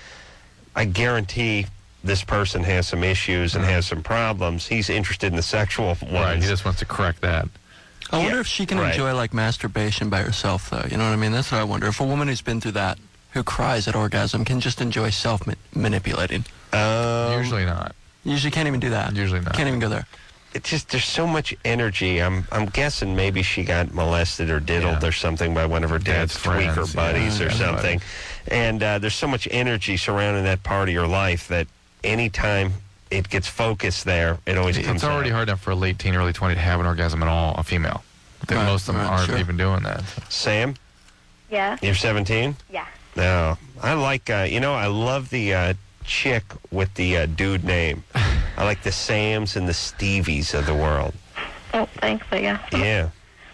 I guarantee this person has some issues and has some problems. He's interested in the sexual ones. Right, he just wants to correct that. I wonder Yeah, if she can right. enjoy like masturbation by herself, though. You know what I mean? That's what I wonder. If a woman who's been through that, who cries at orgasm, can just enjoy self-manipulating. Um, Usually not. Usually can't even do that. Usually not. Can't even go there. It's just there's so much energy. I'm I'm guessing maybe she got molested or diddled Yeah. or something by one of her dad's, Dad's friends, tweaker yeah. buddies or Dad's something. And uh, there's so much energy surrounding that part of your life that anytime it gets focused there, it always comes It's already out. hard enough for a late teen, early twenty to have an orgasm at all, a female. I think Right, most of them right, aren't sure. even doing that. so. Sam, Yeah. you're seventeen? Yeah. No. I like, uh, you know, I love the uh, chick with the uh, dude name. I like the Sams and the Stevies of the world. Oh, thanks, I guess. Yeah.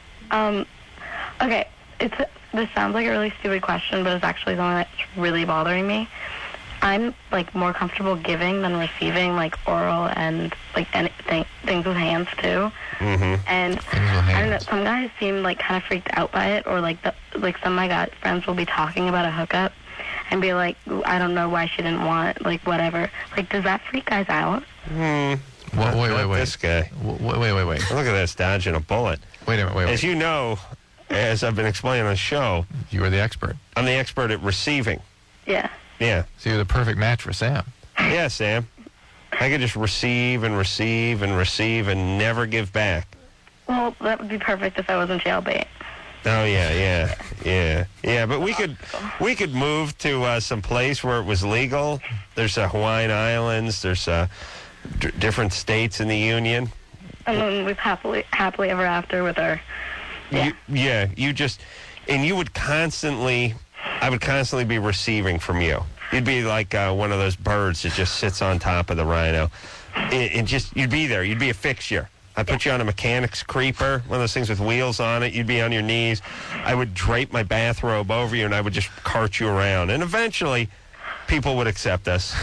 Um, okay, it's this sounds like a really stupid question, but it's actually something that's really bothering me. I'm like more comfortable giving than receiving, like oral and like anything things with hands too. Mm-hmm. And Things with I don't know, hands. some guys seem like kind of freaked out by it, or like the like some of my guy friends will be talking about a hookup and be like, I don't know why she didn't want it, like whatever. Like, does that freak guys out? Hmm. Wha- wait, wait, Not wait. This guy. W- Wait, wait, wait, wait. Look at this, dodging a bullet. Wait a minute, wait, As wait. you know, as I've been explaining on the show, You are the expert. I'm the expert at receiving. Yeah. Yeah. So you're the perfect match for Sam. Yeah, Sam. I could just receive and receive and receive and never give back. Well, that would be perfect if I wasn't jailbait. Oh yeah, yeah, yeah, yeah. But we could, we could move to uh, some place where it was legal. There's uh, Hawaiian Islands. There's uh, d- different states in the union. And then we've happily happily ever after with our. Yeah. You, yeah, you just, and you would constantly, I would constantly be receiving from you. You'd be like uh, one of those birds that just sits on top of the rhino. It, it just, you'd be there. You'd be a fixture. I'd put you on a mechanic's creeper, one of those things with wheels on it. You'd be on your knees. I would drape my bathrobe over you, and I would just cart you around. And eventually, people would accept us.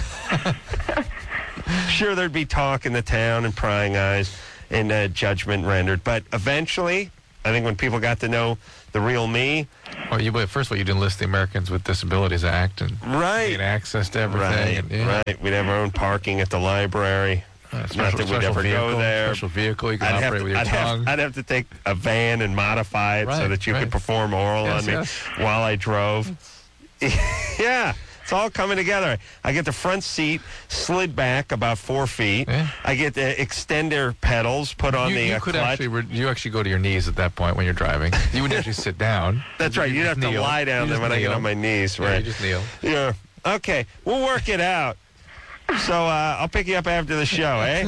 Sure, there'd be talk in the town and prying eyes and uh, judgment rendered. But eventually, I think when people got to know the real me. Well, you, first of all, you'd enlist the Americans with Disabilities Act and right. get access to everything. Right, and, yeah. right. We'd have our own parking at the library. Uh, special, Not that we'd ever vehicle, go there. Special vehicle, you can I'd operate to, with your I'd tongue. Have, I'd have to take a van and modify it right, so that you right. could perform oral yes, on me yes. while I drove. Yeah, it's all coming together. I get the front seat slid back about four feet. Yeah. I get the extender pedals put on you, the you uh, could clutch. actually re- you actually go to your knees at that point when you're driving. You wouldn't actually sit down. That's right. You You'd have just to kneel. lie down You there just when I get kneel. on my knees. Yeah, Right. you just kneel. Yeah. Okay, we'll work it out. So uh, I'll pick you up after the show, eh?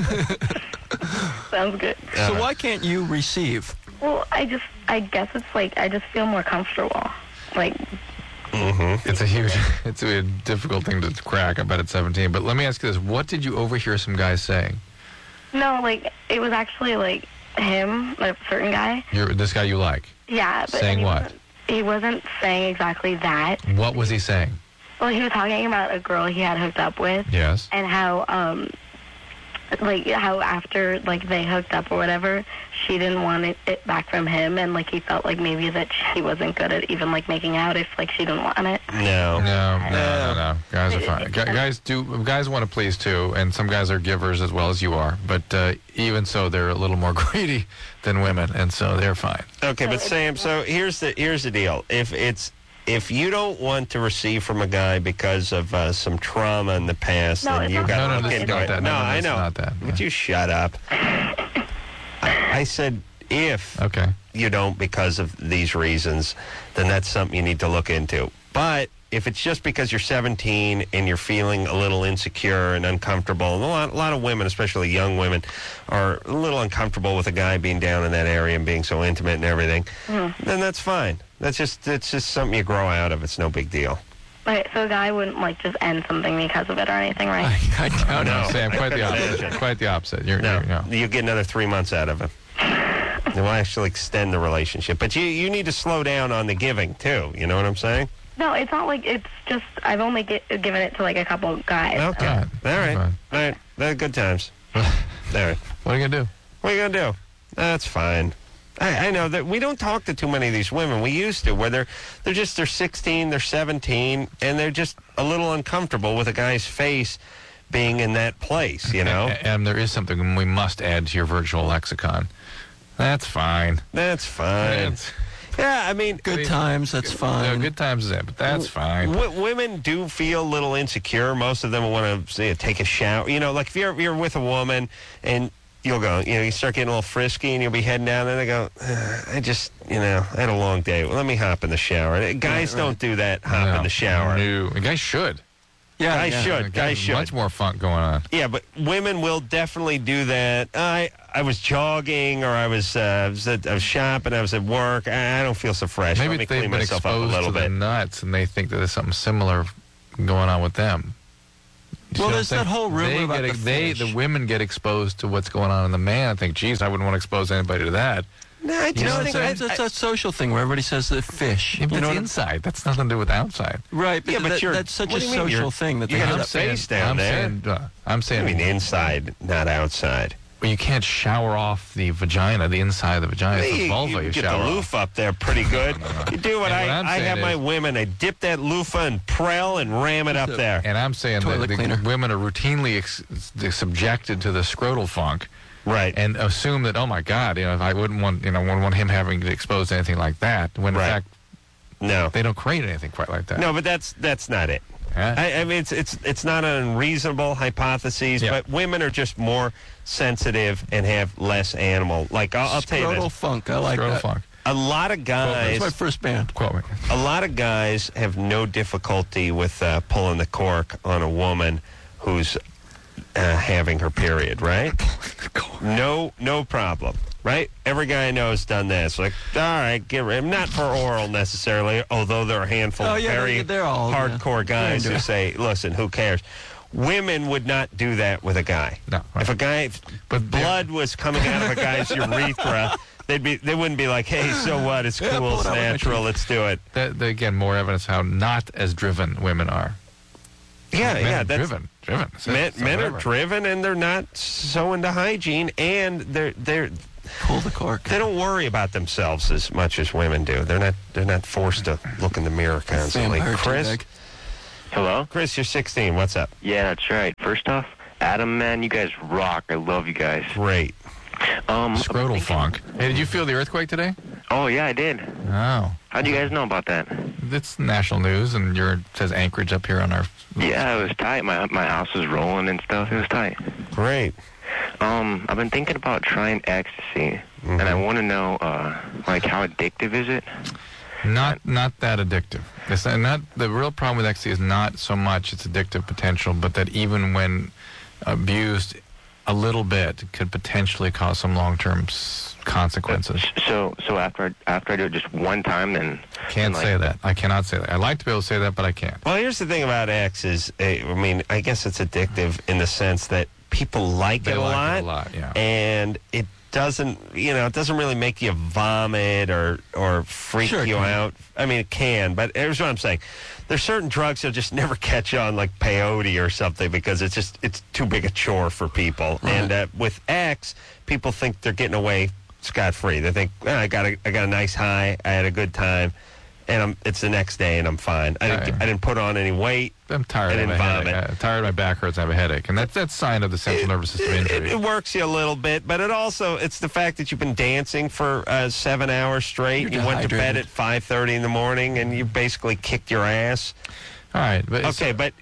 Sounds good. So why can't you receive? Well, I just, I guess it's like, I just feel more comfortable. Like, Mm-hmm. It's a huge, it's a difficult thing to crack, I bet, at seventeen. But let me ask you this. What did you overhear some guys saying? no, like, it was actually, like, him, a certain guy. You're, this guy you like. Yeah. But Saying he what? Wasn't, he wasn't saying exactly that. What was he saying? Well, he was talking about a girl he had hooked up with. Yes. And how, um, like, how after, like, they hooked up or whatever, she didn't want it, it back from him, and, like, he felt like maybe that she wasn't good at even, like, making out if, like, she didn't want it. No. No, no, no, no. Guys are fine. Gu- Guys do. Guys want to please too, and some guys are givers as well as you are. But uh, even so, they're a little more greedy than women, and so they're fine. Okay, but Sam, so here's the here's the deal. If it's if you don't want to receive from a guy because of uh, some trauma in the past, No, then it's you not got No, to no, look this is into not it. that. No, No, no, I it's know. not that. Would you shut up? I, I said if Okay. you don't because of these reasons, then that's something you need to look into. But if it's just because you're seventeen and you're feeling a little insecure and uncomfortable, and a lot, a lot of women, especially young women, are a little uncomfortable with a guy being down in that area and being so intimate and everything, Mm-hmm. then that's fine. That's just that's just something you grow out of. It's no big deal. Okay, so a guy wouldn't, like, just end something because of it or anything, right? I, I doubt No. it. Sam, quite the I couldn't opposite. imagine. Quite the opposite. You're, No, you're, no. you get another three months out of it. It will actually extend the relationship. But you, you need to slow down on the giving, too. You know what I'm saying? No, it's not like, it's just, I've only get, given it to, like, a couple guys. Okay. All All right. right. Fine. All right. They're good times. All right. What are you gonna do? What are you going to do? That's fine. I, I know that we don't talk to too many of these women. We used to, where they're, they're just, they're sixteen, they're seventeen, and they're just a little uncomfortable with a guy's face being in that place, you know? A- And there is something we must add to your virtual lexicon. That's fine. That's fine. That's, Yeah, I mean, Good times, that's fine. no, good times is it, but that's fine. W- women do feel a little insecure. Most of them will want to take a shower. You know, like if you're, if you're with a woman and you'll go, you know, you start getting a little frisky and you'll be heading down and they go, "Uh, I just, you know, I had a long day. Well, let me hop in the shower. Guys Right, right. don't do that, hop No, in the shower. No. A guy should. yeah, Guys yeah. should. A Guys should. Much more fun going on. Yeah, but women will definitely do that. I I was jogging or I was, uh, I was, at, I was shopping, I was at work. I, I don't feel so fresh. Maybe Let me they've clean been myself up a exposed little to the bit. nuts and they think that there's something similar going on with them. You Well, don't there's think that whole rumor they about get, the they, fish. the women get exposed to what's going on in the man. I think, geez, I wouldn't want to expose anybody to that. No, I You just know what think I'm I- It's, it's a social thing where everybody says the fish. Yeah, but you know it's what I'm- inside. That's nothing to do with outside. Right, but, Yeah, but that- you're- that's such what a do you mean? social You're- thing that you they got have a that face down I'm there. Saying, uh, I'm I saying, mean, inside, not outside. well, you can't shower off the vagina, the inside of the vagina. It's the You, vulva you you, get shower the off. loofah up there pretty good. You do what And I, what I'm I saying have my is- women. I dip that loofah and prell and ram it up So- there. And I'm saying that Toilet the cleaner. women are routinely ex- subjected to the scrotal funk. Right. And assume that, oh my God, you know, if I wouldn't want, you know, wouldn't want him having to expose to anything like that. When in Right. fact, No. they don't create anything quite like that. No, but that's that's not it. Huh? I, I mean, it's it's it's not an unreasonable hypothesis, Yeah. but women are just more sensitive and have less animal. Like I'll, I'll tell you Scrotal this: funk. I like scrotal that. funk. a lot of guys, That's my first band. Quote me. a lot of guys have no difficulty with uh, pulling the cork on a woman who's uh, having her period, right? No, no problem, right? Every guy I know has done this. Like, all right, get rid. Not for oral necessarily, although there are a handful Oh, of yeah, very they're- they're all, yeah. hardcore guys They're who into say, "Listen, who cares?" women would not do that with a guy. No. Right. If a guy, if But blood was coming out of a guy's urethra, they'd be, they wouldn't be like, hey, so what? It's Yeah, cool, pull it's it out with my natural, teeth. let's do it. That, that, again, more evidence how not as driven women are. Yeah, men yeah, are that's driven. Driven. It's- men. it's Men are whatever. driven, and they're not so into hygiene, and they're they're Pull the cork. they don't worry about themselves as much as women do. They're not they're not forced to look in the mirror constantly. Vampire Chris, teabag. Hello? Chris, you're sixteen. What's up? Yeah, that's right. First off, Adam, man, you guys rock. I love you guys. Great. Um, Scrotal funk. Hey, did you feel the earthquake today? Oh, yeah, I did. Oh. How'd you guys know about that? It's national news, and your it says Anchorage up here on our... Yeah, it was tight. My my house was rolling and stuff. It was tight. Great. Um, I've been thinking about trying ecstasy, and I want to know, uh, like, how addictive is it? Not not that addictive. It's not, the real problem with ecstasy is not so much its addictive potential, but that even when abused a little bit could potentially cause some long-term s- consequences. So, so after I, after I do it just one time, then Can't then, like, say that. I cannot say that. I'd like to be able to say that, but I can't. Well, here's the thing about X is, uh, I mean, I guess it's addictive in the sense that people like They it a like lot, it a lot, yeah. and it doesn't, you know, it doesn't really make you vomit or or freak Sure it you can. out. I mean, it can, but here's what I'm saying: there's certain drugs that'll just never catch on, like peyote or something, because it's just it's too big a chore for people. Right. And uh, with X, people think they're getting away scot free. They think, oh, I got a I got a nice high, I had a good time, and I'm it's the next day and I'm fine. I didn't Right. I didn't put on any weight. I'm tired I of my didn't headache. vomit. I'm tired of my back hurts. I have a headache, and that's that's sign of the central nervous system It, injury. it works you a little bit, but it also it's the fact that you've been dancing for uh, seven hours straight. You're You went to bed dehydrated. at five thirty in the morning, and you basically kicked your ass. All right, but it's- Okay, but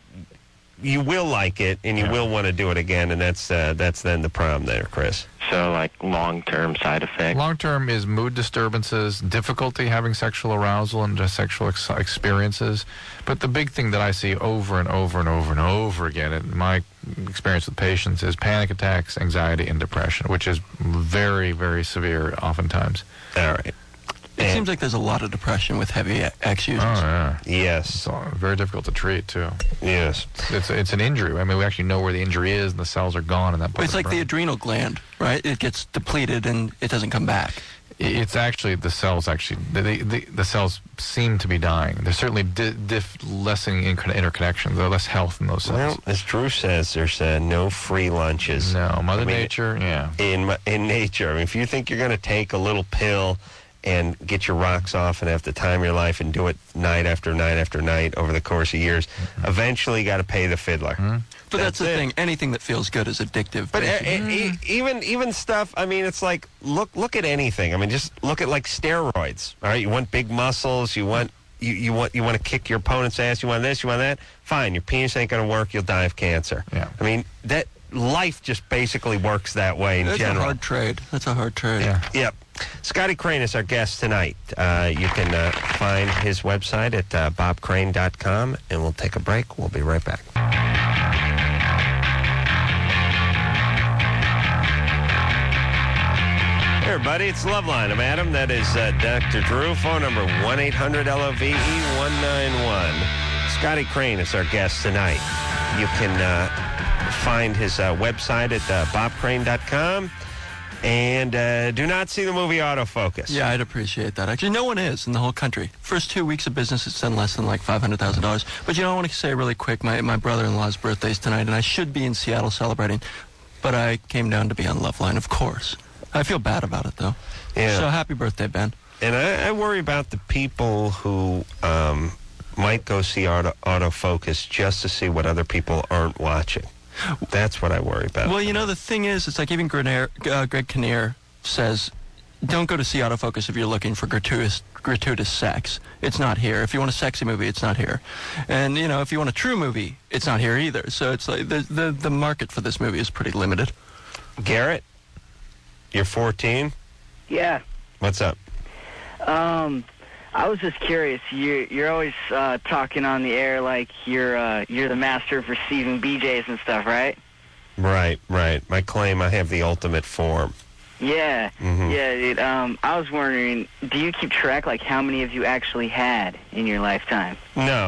you will like it, and you Yeah. will want to do it again, and that's uh, that's then the problem there, Chris. So, like, long-term side effects. long term is mood disturbances, difficulty having sexual arousal and just sexual ex- experiences. But the big thing that I see over and over and over and over again in my experience with patients is panic attacks, anxiety, and depression, which is very, very severe oftentimes. All right. It And- seems like there's a lot of depression with heavy X Oh, users. yeah. Yes. It's all very difficult to treat, too. Yes. It's it's an injury. I mean, we actually know where the injury is, and the cells are gone in that part It's of like the brain. adrenal gland, right? It gets depleted and it doesn't come back. It's actually the cells. Actually, the the, the, the cells seem to be dying. There's certainly di- diff lessening in interconnections. There's less health in those cells. Well, as Drew says, there's uh, no free lunches. no, Mother I mean, Nature. Yeah. in my- in nature. I mean, if you think you're going to take a little pill and get your rocks off and have the time of your life and do it night after night after night over the course of years, eventually you got to pay the fiddler. But that's, That's the it. thing. Anything that feels good is addictive. But uh, basically. e- e- even even stuff. I mean, it's like look look at anything. I mean, just look at like steroids. All right, you want big muscles. You want you, you want you want to kick your opponent's ass. You want this. You want that. Fine. Your penis ain't going to work. You'll die of cancer. Yeah. I mean that life just basically works that way in That's general. a hard trade. That's a hard trade. Yeah. Yep. Scotty Crane is our guest tonight. Uh, you can uh, find his website at uh, bob crane dot com, and we'll take a break. We'll be right back. Hey, everybody, it's Loveline. I'm Adam. That is uh, Doctor Drew. Phone number one eight hundred L O V E one nine one. Scotty Crane is our guest tonight. You can uh, find his uh, website at uh, bob crane dot com. And uh, do not see the movie Autofocus. Yeah, I'd appreciate that. Actually, no one is in the whole country. First two weeks of business, it's done less than like five hundred thousand dollars. But, you know, I want to say really quick, my, my brother-in-law's birthday's tonight, and I should be in Seattle celebrating. But I came down to be on Loveline, of course. I feel bad about it, though. Yeah. So happy birthday, Ben. And I, I worry about the people who um, might go see auto, Autofocus just to see what other people aren't watching. That's what I worry about. Well, you know, the thing is, it's like even Grenier, uh, Greg Kinnear says, don't go to see Autofocus if you're looking for gratuitous gratuitous sex. It's not here. If you want a sexy movie, it's not here. And, you know, if you want a true movie, it's not here either. So it's like the the, the market for this movie is pretty limited. Garrett, you're fourteen. Yeah. What's up? Um, I was just curious. You you're always uh, talking on the air like you're uh, you're the master of receiving B Js and stuff, right? Right, right. My claim, I have the ultimate form. Yeah. Mhm. Yeah. It, um, I was wondering, do you keep track like how many of you actually had in your lifetime? No,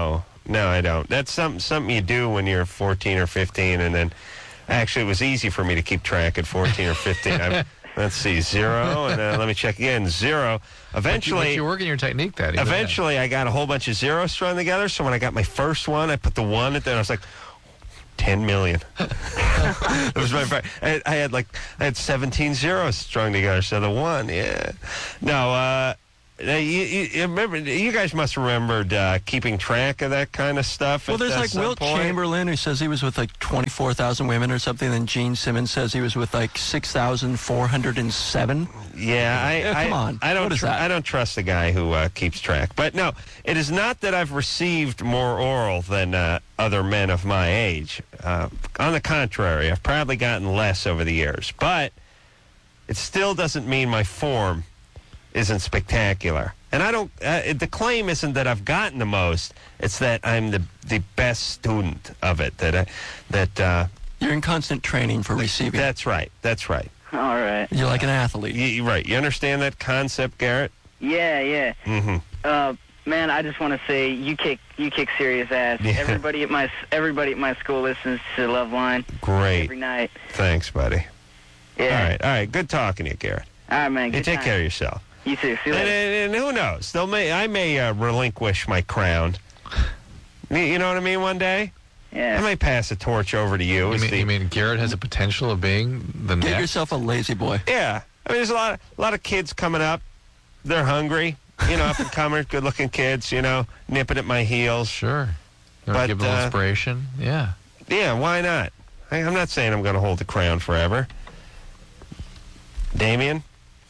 No, I don't. That's something something you do when you're fourteen or fifteen, and then actually it was easy for me to keep track at fourteen or fifteen. I, let's see, zero, and uh, let me check again, zero. Eventually, but you, but you're working your technique. That even eventually, then. I got a whole bunch of zeros strung together. So when I got my first one, I put the one at there. I was like, ten million. It was my. I, I had like I had seventeen zeros strung together. So the one, yeah. No, uh, you, you, you remember? You guys must have remembered uh, keeping track of that kind of stuff. Well, at, there's uh, like some Wilt point. Chamberlain, who says he was with like twenty-four thousand women or something. Then Gene Simmons says he was with like six thousand four hundred seven. Yeah, I, Yeah, come I, on. I don't. What is tr- that? I don't trust the guy who uh, keeps track. But no, it is not that I've received more oral than uh, other men of my age. Uh, on the contrary, I've probably gotten less over the years. But it still doesn't mean my form isn't spectacular. And I don't. Uh, the claim isn't that I've gotten the most. It's that I'm the the best student of it. That I, that. Uh, You're in constant training for receiving. That's right. That's right. All right. You're like an athlete. You, you- right. You understand that concept, Garrett? Yeah, yeah. Mm-hmm. Uh, man, I just want to say you kick you kick serious ass. Yeah. Everybody at my everybody at my school listens to Love Line Great. every night. Thanks, buddy. Yeah. All right. All right. Good talking to you, Garrett. All right, man. You Good take time. care of yourself. You too. See you And, later. and, and who knows? They'll may, I may uh, relinquish my crown. You- You know what I mean? One day? Yeah. I may pass the torch over to you. You as mean, the- you mean Garrett has a potential of being the Get next? yourself a lazy boy. Yeah. I mean, there's a lot of, a lot of kids coming up. They're hungry. You know, up and comers, good-looking kids, you know, nipping at my heels. Sure. You want But, to give them uh, inspiration? Yeah. Yeah, why not? I, I'm not saying I'm going to hold the crown forever. Damien?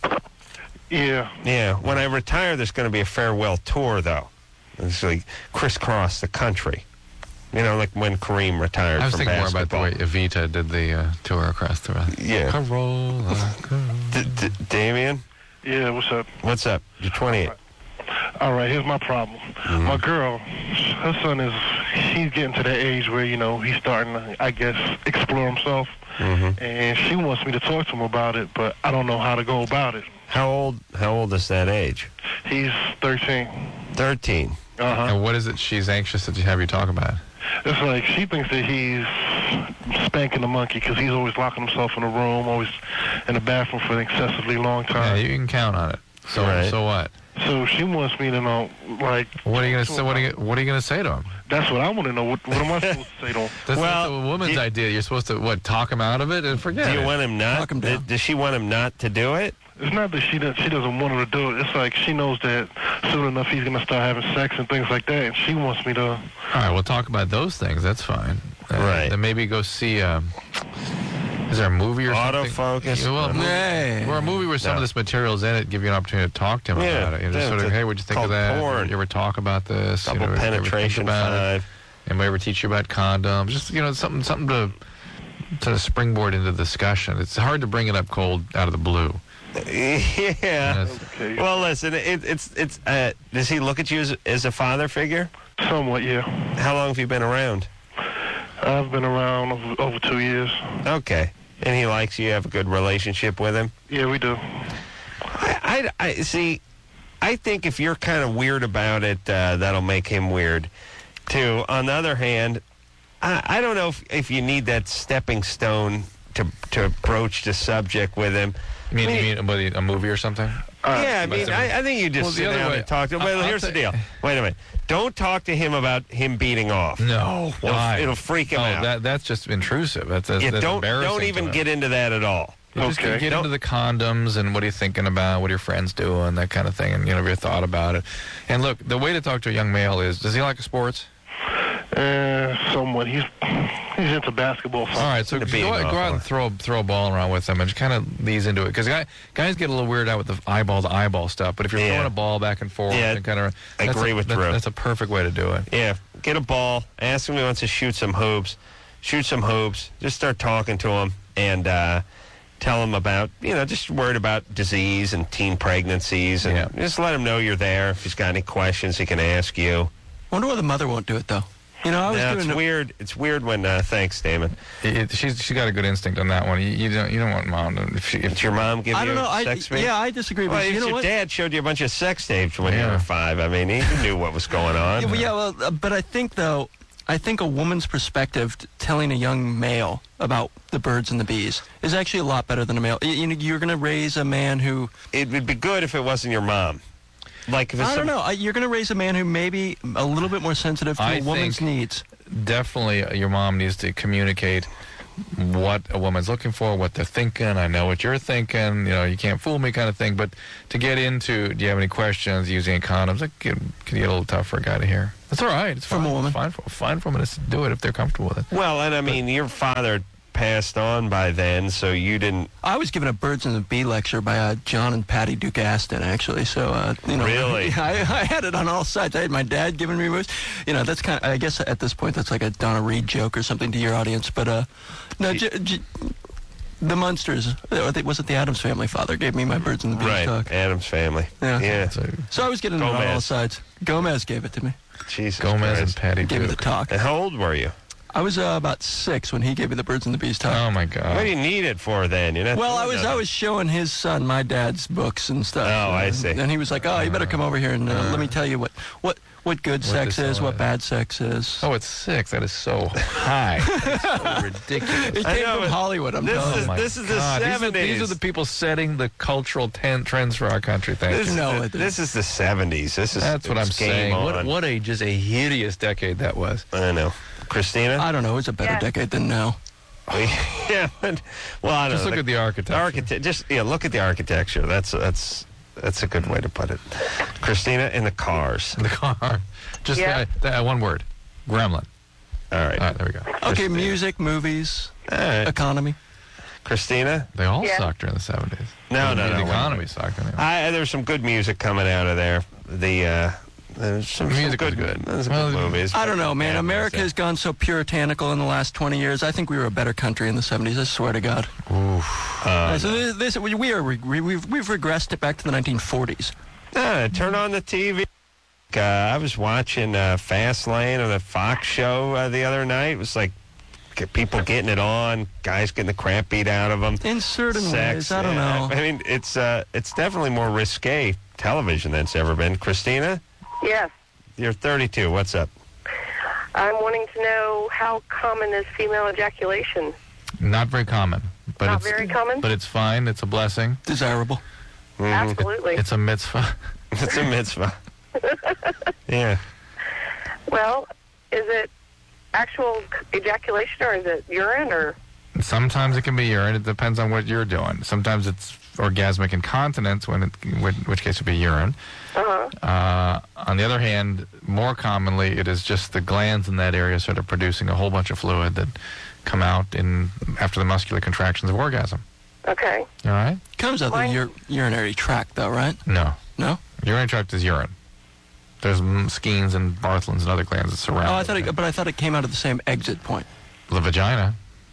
Yeah. Yeah. When I retire, there's going to be a farewell tour, though. It's like crisscross the country. You know, like when Kareem retired I was from thinking more about basketball. the way Evita did the uh, tour across the road. Yeah. Carola, Carola. D- D- Damien? Yeah, what's up? What's up? You're twenty-eight. All right, here's my problem. Mm-hmm. My girl, her son is, he's getting to that age where, you know, he's starting to, I guess, explore himself. Mm-hmm. And she wants me to talk to him about it, but I don't know how to go about it. How old? How old is that age? He's thirteen. Thirteen. Uh-huh. And what is it she's anxious to have you talk about? It's like she thinks that he's spanking the monkey because he's always locking himself in a room, always in the bathroom for an excessively long Yeah, time. you can count on it. So, Right. so what? So she wants me to know, like, What are you gonna say? What are you, what are you gonna say to him? that's what I want to know. What, what am I supposed to say to him? That's Well, not the woman's you- idea. You're supposed to what? Talk him out of it and forget Do you it. want him not? Knock him down. Does she want him not to do it? It's not that she does, she doesn't want her to do it. It's like she knows that soon enough he's going to start having sex and things like that, and she wants me to. All right, we'll talk about those things. That's fine. Uh, Right. Then maybe go see. Um, is there a movie or something? Autofocus? Yeah, well, a movie, Hey. or a movie where some No. of this material's in it, give you an opportunity to talk to him Yeah, about it. You know, just yeah, sort of, it's hey, what'd you think of called that? porn. You ever talk about this? Double you know, ever think penetration about it? five. And we ever teach you about condoms? Just you know, something, something to sort of springboard into the discussion. It's hard to bring it up cold out of the blue. Yeah. Yes. Okay. Well, listen. It, it's it's. Uh, does he look at you as, as a father figure? Somewhat, yeah. How long have you been around? I've been around over, over two years. Okay. And he likes you. You have a good relationship with him. Yeah, we do. I, I, I see. I think if you're kind of weird about it, uh, that'll make him weird, too. On the other hand, I, I don't know if, if you need that stepping stone to to broach the subject with him. You mean, I mean- you mean what, a movie or something? yeah, I but mean, some- I, I think you just Well, the sit other down way- and talk to him. I- Well, I'll here's the say- deal. Wait a minute. Don't talk to him about him beating off. No, It'll- why? It'll, freak him oh, out. That, that's just intrusive. That's, that's, Yeah, that's don't embarrassing. don't to even him. get into that at all. You just Okay. get Don't- into the condoms and what are you thinking about, what are your friends doing, that kind of thing, and you know, have you thought about it? And look, the way to talk to a young male is, does he like sports? Uh, somewhat. He's he's into basketball. All right, so The go, being go off out one. and throw throw a ball around with him and just kind of ease into it. Because guy, guys get a little weirded out with the eyeball to eyeball stuff, but if you're Yeah. throwing a ball back and forth Yeah, and kind of, I agree with Drew. That's a perfect way to do it. Yeah, get a ball. Ask him if he wants to shoot some hoops. Shoot some hoops. Just start talking to him and uh, tell him about, you know, just worried about disease and teen pregnancies. And Yeah. just let him know you're there. If he's got any questions, he can ask you. Wonder why the mother won't do it, though. You know, I was No, doing it's a- weird. It's weird when. Uh, thanks, Damon. It, it- she's she got a good instinct on that one. You, you don't you don't want mom to. If, she, if Did your mom give I you don't know. I, sex tapes? yeah, I disagree. Well, But if you know your what? dad showed you a bunch of sex tapes when you Yeah. were five, I mean, he knew what was going on. Yeah, well, yeah, well, uh, but I think though, I think a woman's perspective t- telling a young male about the birds and the bees is actually a lot better than a male. You, you know, you're going to raise a man who. It would be good if it wasn't your mom. Like if it's I don't some- know. I- You're going to raise a man who may be a little bit more sensitive to I a woman's think- needs. definitely uh, your mom needs to communicate what a woman's looking for, what they're thinking. I know what you're thinking. You know, you can't fool me, kind of thing. But to get into, do you have any questions using condoms? It can, can get a little tough for a guy to hear. That's all right. It's From fine. a woman. It's fine for fine for women to do it if they're comfortable with it. Well, and I mean, your father passed on by then, so you didn't. I was given a Birds and the Bee lecture by uh, John and Patty Duke Aston, actually. So, uh, you know, Really? I, I had it on all sides. I had my dad giving me moves. You know, that's kind of. I guess at this point, that's like a Donna Reed joke or something to your audience. But uh, no, j- j- the Munsters, or the, was it the Addams Family father gave me my Birds and the Bees Right, talk. Adam's family. Yeah. Yeah. So, So I was getting it on all Gomez. sides. Gomez gave it to me. Jesus Gomez and Christ. Patty Gave me the Duke. talk. And how old were you? I was uh, about six when he gave me the Birds and the Bees talk. Oh my What do God! you need it for then? You're not Well, doing I was I nothing. was showing his son my dad's books and stuff. Oh, I uh, see. And he was like, "Oh, you better come over here and uh, let me tell you what what what good What sex this is, all what is. bad sex is." Oh, it's six. That is so high. That's so ridiculous. It I came know, from but Hollywood. I'm this telling is- you. my this is the God. These are- seventies. These are the people setting the cultural ten- trends for our country. Thank This you. is, No, the, it- this is the seventies. This is That's what I'm it's game saying. What, on. what a just a hideous decade that was. I know. Christina? I don't know. It was a better Yeah. decade than now. yeah, but, well, I don't Just know. look at the architecture. Architect, just yeah, look at the architecture. That's that's that's a good way to put it. Christina, in the cars. The car. Just Yeah. that, that one word. Gremlin. All right. All right, there we go. Okay, Christina. music, movies, All right. economy. Christina? They all Yeah. sucked during the seventies. No, the, no, the no. economy sucked. Anyway. I, there's some good music coming out of there. The uh, there's some, The some music was good, good. There's some Well, good movies. I don't know, man. Bad America music. has gone so puritanical in the last twenty years. I think we were a better country in the seventies. I swear to God. Oof. Uh, so this, this we, we are we, we've we've regressed it back to the nineteen forties. uh, turn on the T V. Uh, I was watching uh, Fastlane on the Fox show uh, the other night. It was like get people getting it on, guys getting the crap beat out of them. In certain Sex, ways, I don't yeah. know. I mean, it's uh, it's definitely more risque television than it's ever been. Christina, Yes. you're thirty-two. What's up? I'm wanting to know how common is female ejaculation? Not very common. But Not it's, very common? But it's fine. It's a blessing. Desirable. Mhm. Absolutely. It's a mitzvah. It's a mitzvah. Yeah. Well, is it actual ejaculation or is it urine or? Sometimes it can be urine. It depends on what you're doing. Sometimes it's orgasmic incontinence, when it, in which case it would be urine. Uh-huh. Uh, on the other hand, more commonly, it is just the glands in that area sort of producing a whole bunch of fluid that come out in after the muscular contractions of orgasm. Okay. All right? Comes out the Mine- ur- urinary tract, though, right? No. No? Urinary tract is urine. There's mm, skenes and Bartholin's and other glands that surround Oh, I thought, it. it, but I thought it came out of the same exit point. The vagina.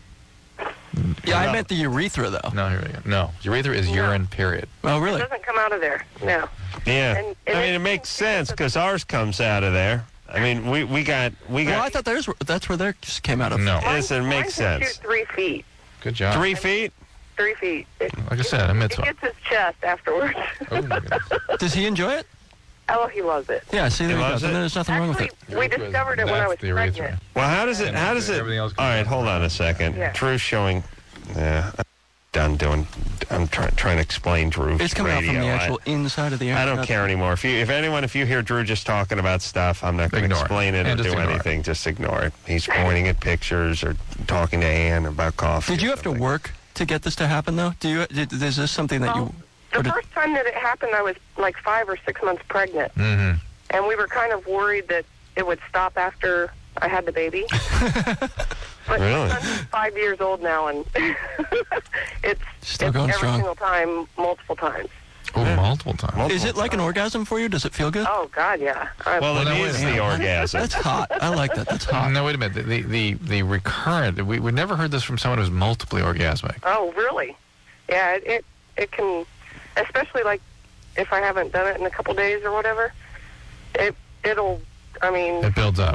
Yeah, I No. meant the urethra, though. No, here we go. No. Urethra is urine, period. Oh, It really? doesn't come out of there. No. Yeah. And- and I mean, it- it makes sense because ours comes out of there. I mean, we, we got we Well, I got thought theirs were, that's where theirs came out of. No. yes, it Mine makes can sense. shoot three feet. Good job. Three feet. Three feet. It, Like I said, a it mitzvah. gets his chest afterwards. Oh, my goodness. Does he enjoy it? Oh, he loves it. Yeah, see, there He you go. loves Then it? there's nothing wrong with it. Actually, we discovered it when I That's was the urethra. pregnant. Well, how does it? How does it? Everything else All comes right, out. hold on a second. Yeah. Drew's showing. Yeah, I'm done doing. I'm trying trying to explain Drew. It's coming radio. out from the I- actual inside of the I, urethra. don't care anymore. If you, if anyone, if you hear Drew just talking about stuff, I'm not going to Ignore it. explain it Yeah, or just do ignore it. anything. Just ignore it. He's pointing at pictures or talking to Ann about coffee. Did you or have to something. work to get this to happen, though? Do you? Did, is this something that Well, you? the or did- first time that it happened, I was like five or six months pregnant, Mm-hmm. and we were kind of worried that it would stop after I had the baby. But Really? my son's five years old now, and it's, Still it's going every strong. single time, multiple times. Oh, multiple times. Multiple Is it like an orgasm for you? Does it feel good? Oh God, yeah. I, Well, Well, it now, wait is a the minute. orgasm. That's hot. I like that. That's hot. No, wait a minute. The the the recurrent. We we never heard this from someone who's multiply orgasmic. oh, really? Yeah, it, it it can, especially like if I haven't done it in a couple days or whatever. It it'll. I mean, It builds up.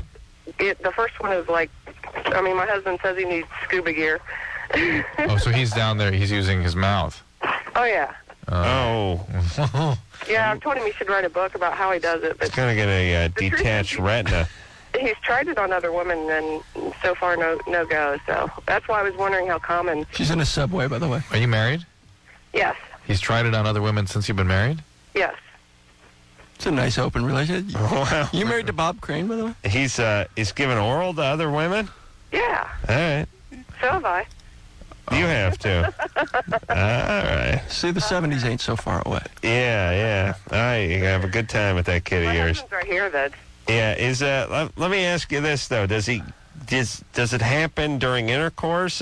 it, the first one is like, I mean, my husband says he needs scuba gear. Oh, so he's down there. He's using his mouth. Oh, yeah. Oh. Yeah, I've told him he should write a book about how he does it. But He's going to get a uh, detached retina. he's tried it on other women, and so far no no go. So that's why I was wondering how common. She's in a subway, by the way. Are you married? Yes. He's tried it on other women since you've been married? Yes. It's a nice open relationship. Wow. You married to Bob Crane, by the way? He's uh, he's giving oral to other women? Yeah. All right. So have I. You have to. All right. See, the seventies ain't so far away. Yeah, yeah. All right, you have a good time with that kid of My yours. husband's right here, then. Yeah, is uh let, let me ask you this though. Does he does does it happen during intercourse?